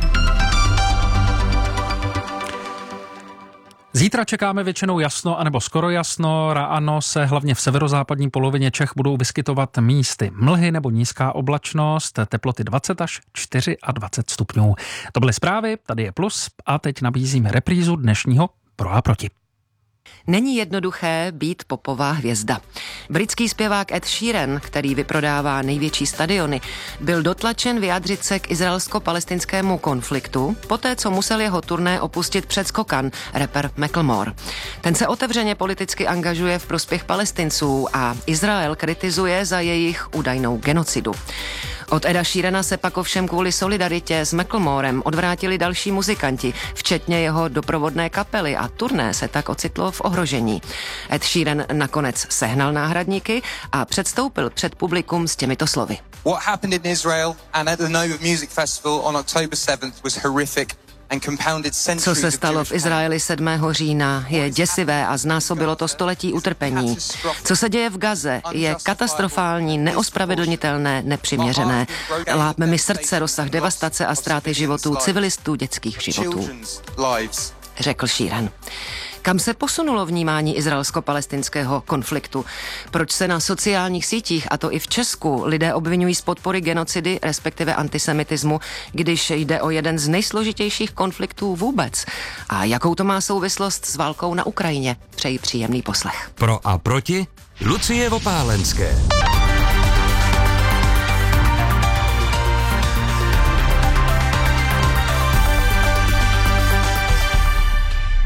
Zítra čekáme většinou jasno anebo skoro jasno. Ráno se hlavně v severozápadní polovině Čech budou vyskytovat místy mlhy nebo nízká oblačnost, teploty 20 až 24 stupňů. To byly zprávy, tady je Plus a teď nabízíme reprízu dnešního Pro a proti. Není jednoduché být popová hvězda. Britský zpěvák Ed Sheeran, který vyprodává největší stadiony, byl dotlačen vyjádřit se k izraelsko-palestinskému konfliktu, poté co musel jeho turné opustit předskokan, rapper Macklemore. Ten se otevřeně politicky angažuje v prospěch Palestinců a Izrael kritizuje za jejich údajnou genocidu. Od Eda Sheerana se pak ovšem kvůli solidaritě s Macklemorem odvrátili další muzikanti, včetně jeho doprovodné kapely a turné se tak ocitlo v ohrožení. Ed Sheeran nakonec sehnal náhradníky a předstoupil před publikum s těmito slovy. What happened in Israel and at the Nova Music Festival on October 7th was horrific. Co se stalo v Izraeli 7. října, je děsivé a znásobilo to století utrpení. Co se děje v Gaze, je katastrofální, neospravedlnitelné, nepřiměřené. Láme mi srdce rozsah devastace a ztráty životů civilistů, dětských životů, řekl Sheeran. Kam se posunulo vnímání izraelsko-palestinského konfliktu? Proč se na sociálních sítích, a to i v Česku, lidé obvinují z podpory genocidy, respektive antisemitismu, když jde o jeden z nejsložitějších konfliktů vůbec? A jakou to má souvislost s válkou na Ukrajině? Přeji příjemný poslech. Pro a proti Lucie Vopálenské.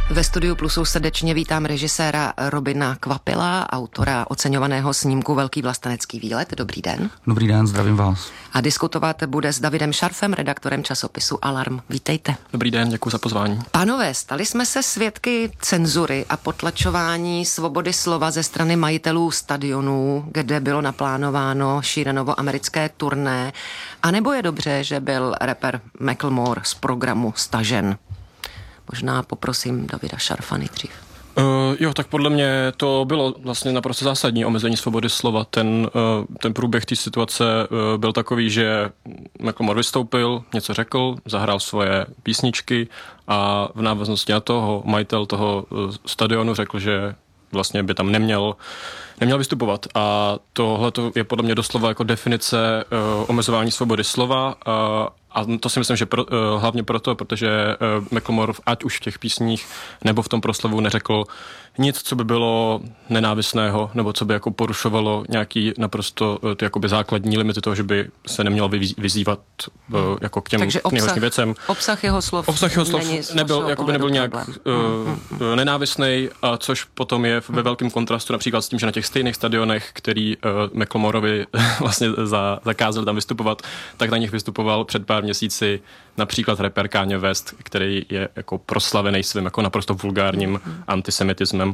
Ve studiu Plusu srdečně vítám režiséra Robina Kvapila, autora oceňovaného snímku Velký vlastenecký výlet. Dobrý den. Dobrý den, zdravím vás. A diskutovat bude s Davidem Šarfem, redaktorem časopisu Alarm. Vítejte. Dobrý den, děkuji za pozvání. Pánové, stali jsme se svědky cenzury a potlačování svobody slova ze strany majitelů stadionů, kde bylo naplánováno Sheeranovo americké turné. A nebo je dobře, že byl rapper Macklemore z programu stažen? Možná poprosím Davida Šarfa nejdřív. Jo, tak podle mě to bylo vlastně naprosto zásadní omezení svobody slova. Ten průběh té situace byl takový, že Macklemore vystoupil, něco řekl, zahrál svoje písničky a v návaznosti na toho majitel toho stadionu řekl, že vlastně by tam neměl vystupovat. A tohle je podle mě doslova jako definice omezování svobody slova. A to si myslím, že hlavně proto, protože Macklemore ať už v těch písních nebo v tom proslovu neřekl nic, co by bylo nenávistného, nebo co by jako porušovalo nějaký naprosto ty jakoby základní limity toho, že by se nemělo vyzývat jako k těm nejhorším věcem. Obsah jeho slov nebyl nějak nenávistný, a což potom je ve velkém kontrastu například s tím, že na těch stejných stadionech, který Macklemoreovi vlastně zakázali tam vystupovat, tak na nich vystupoval před pár měsíci například rapper Kanye West, který je jako proslavený svým jako naprosto vulgárním antisemitismem.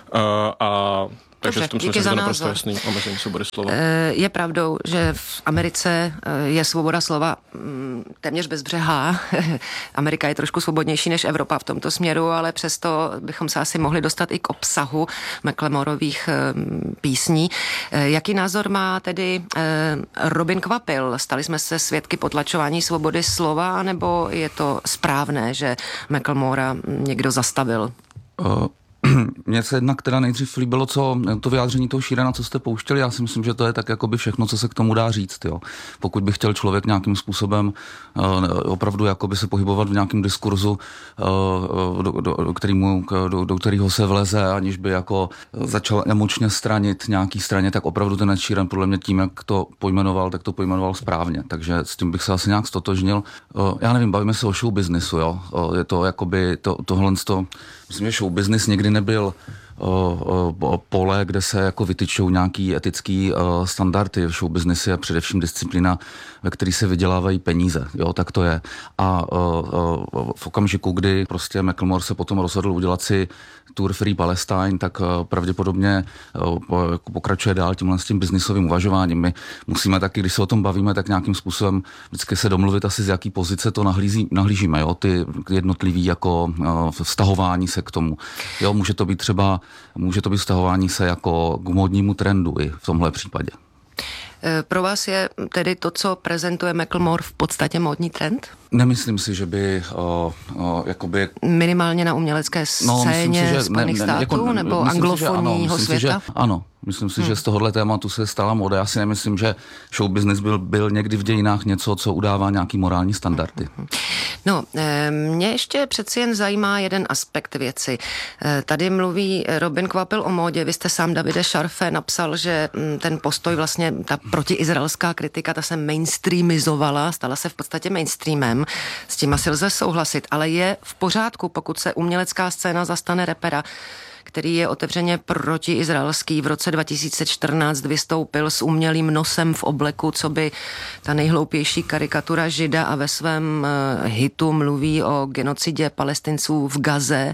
Takže v tom smyslu, že to naprosto jasný omezení svobody slova. Je pravdou, že v Americe je svoboda slova téměř bezbřehá. Amerika je trošku svobodnější než Evropa v tomto směru, ale přesto bychom se asi mohli dostat i k obsahu Macklemorových písní. Jaký názor má tedy Robin Kvapil? Stali jsme se svědky potlačování svobody slova, nebo je to správné, že Macklemora někdo zastavil? Mně se jednak teda nejdřív líbilo, co to vyjádření toho Sheerana, co jste pouštěli. Já si myslím, že to je tak jakoby všechno, co se k tomu dá říct. Jo. Pokud by chtěl člověk nějakým způsobem opravdu jakoby se pohybovat v nějakém diskurzu, do kterého se vleze, aniž by jako začal emočně stranit nějaký straně, tak opravdu ten Sheeran podle mě tím, jak to pojmenoval, tak to pojmenoval správně. Takže s tím bych se asi nějak stotožnil. Já nevím, bavíme se o show businessu, jo. Je to jakoby tohle. Myslím, že show business někdy nebyl pole, kde se jako vytyčou nějaký etický standardy. Show business je především disciplína, ve které se vydělávají peníze. Jo, tak to je. A v okamžiku, kdy prostě Macklemore se potom rozhodl udělat si Tour Free Palestine, tak pravděpodobně pokračuje dál tímhle s tím biznisovým uvažováním. My musíme taky, když se o tom bavíme, tak nějakým způsobem vždycky se domluvit asi z jaký pozice to nahlížíme, jo, ty jednotlivý jako vztahování se k tomu. Jo, může to být vztahování se jako k módnímu trendu i v tomhle případě. Pro vás je tedy to, co prezentuje Macklemore, v podstatě módní trend? Nemyslím si, že by jakoby... Minimálně na umělecké scéně Spojených států nebo anglofonního světa? Ano, myslím si, že z tohohle tématu se stala móda. Já si nemyslím, že show business byl někdy v dějinách něco, co udává nějaký morální standardy. No, mě ještě přeci jen zajímá jeden aspekt věci. Tady mluví Robin Kvapil o módě. Vy jste sám, Davide Šarfe, napsal, že ten postoj, vlastně ta protiizraelská kritika, ta se mainstreamizovala, stala se v podstatě mainstreamem. S tím asi lze souhlasit, ale je v pořádku, pokud se umělecká scéna zastane rapera, který je otevřeně protiizraelský. V roce 2014 vystoupil s umělým nosem v obleku, co by ta nejhloupější karikatura Žida, a ve svém hitu mluví o genocidě Palestinců v Gaze.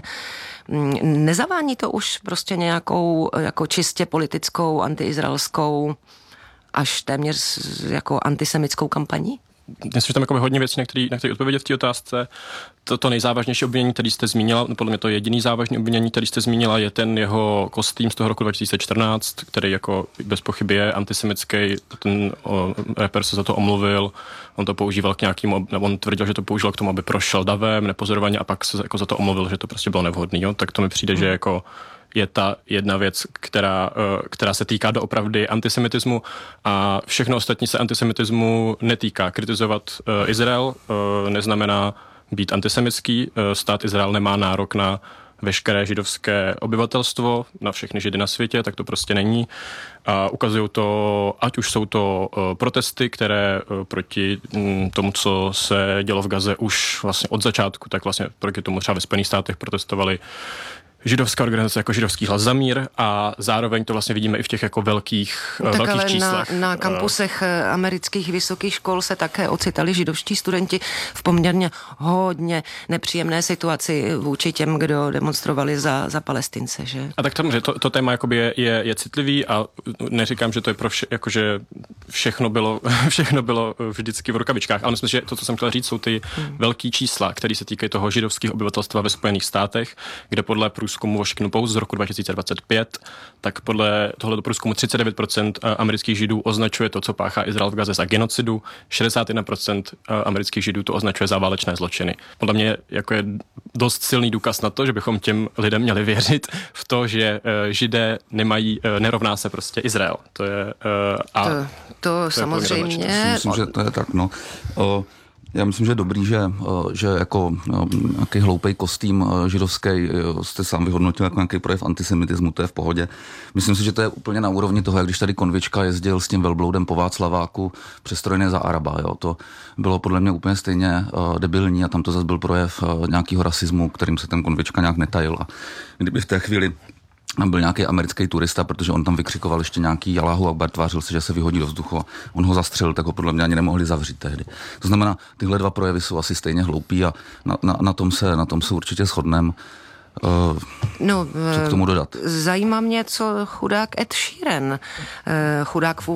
Nezavání to už prostě nějakou jako čistě politickou, antiizraelskou, až téměř jako antisemitskou kampaní? Myslím, že tam jako hodně věcí, na které odpovědět v té otázce. To nejzávažnější obvinění, který jste zmínila, podle mě to jediný závažný obvinění, který jste zmínila, je ten jeho kostým z toho roku 2014, který jako bez pochyby je antisemický. Ten rapper se za to omluvil, on to používal k nějakému, on tvrdil, že to používal k tomu, aby prošel davem nepozorovaně, a pak se jako za to omluvil, že to prostě bylo nevhodný. Jo? Tak to mi přijde, že jako je ta jedna věc, která se týká doopravdy antisemitismu, a všechno ostatní se antisemitismu netýká. Kritizovat Izrael neznamená být antisemitský. Stát Izrael nemá nárok na veškeré židovské obyvatelstvo, na všechny židy na světě, tak to prostě není. A ukazují to, ať už jsou to protesty, které proti tomu, co se dělo v Gaze už vlastně od začátku, tak vlastně proti tomu třeba ve Spojených státech protestovali židovská organizace jako Židovský hlas za mír a zároveň to vlastně vidíme i v těch jako velkých číslech. Na kampusech amerických vysokých škol se také ocitali židovští studenti v poměrně hodně nepříjemné situaci vůči těm, kdo demonstrovali za Palestince, že? A tak samozřejmě to téma jakoby je citlivý a neříkám, že to je pro jakože všechno bylo vždycky v rukavičkách, ale myslím, že to, co jsem chtěl říct, jsou ty velký čísla, které se týkají toho židovského obyvatelstva ve Spojených státech, kde podle průzkumu Washington Post z roku 2025, tak podle tohoto průzkumu 39% amerických židů označuje to, co páchá Izrael v Gaze, za genocidu, 61% amerických židů to označuje za válečné zločiny. Podle mě jako je dost silný důkaz na to, že bychom těm lidem měli věřit v to, že židé nerovná se prostě Izrael. To je to samozřejmě. Myslím, že to je tak, no. Já myslím, že je dobrý, že jako nějaký hloupej kostým židovský jste sám vyhodnotil jako nějaký projev antisemitismu, to je v pohodě. Myslím si, že to je úplně na úrovni toho, jak když tady Konvička jezdil s tím velbloudem po Václaváku přestrojené za Araba. Jo. To bylo podle mě úplně stejně debilní a tam to zase byl projev nějakého rasismu, kterým se ten Konvička nějak netajil. A kdyby v té chvíli byl nějaký americký turista, protože on tam vykřikoval ještě nějaký Allahu Akbar, tvářil se, že se vyhodí do vzduchu. On ho zastřelil, tak ho podle mě ani nemohli zavřít tehdy. To znamená, tyhle dva projevy jsou asi stejně hloupí a na tom se určitě shodneme. Co k tomu dodat? Zajímá mě, co chudák Ed Sheeran, chudák v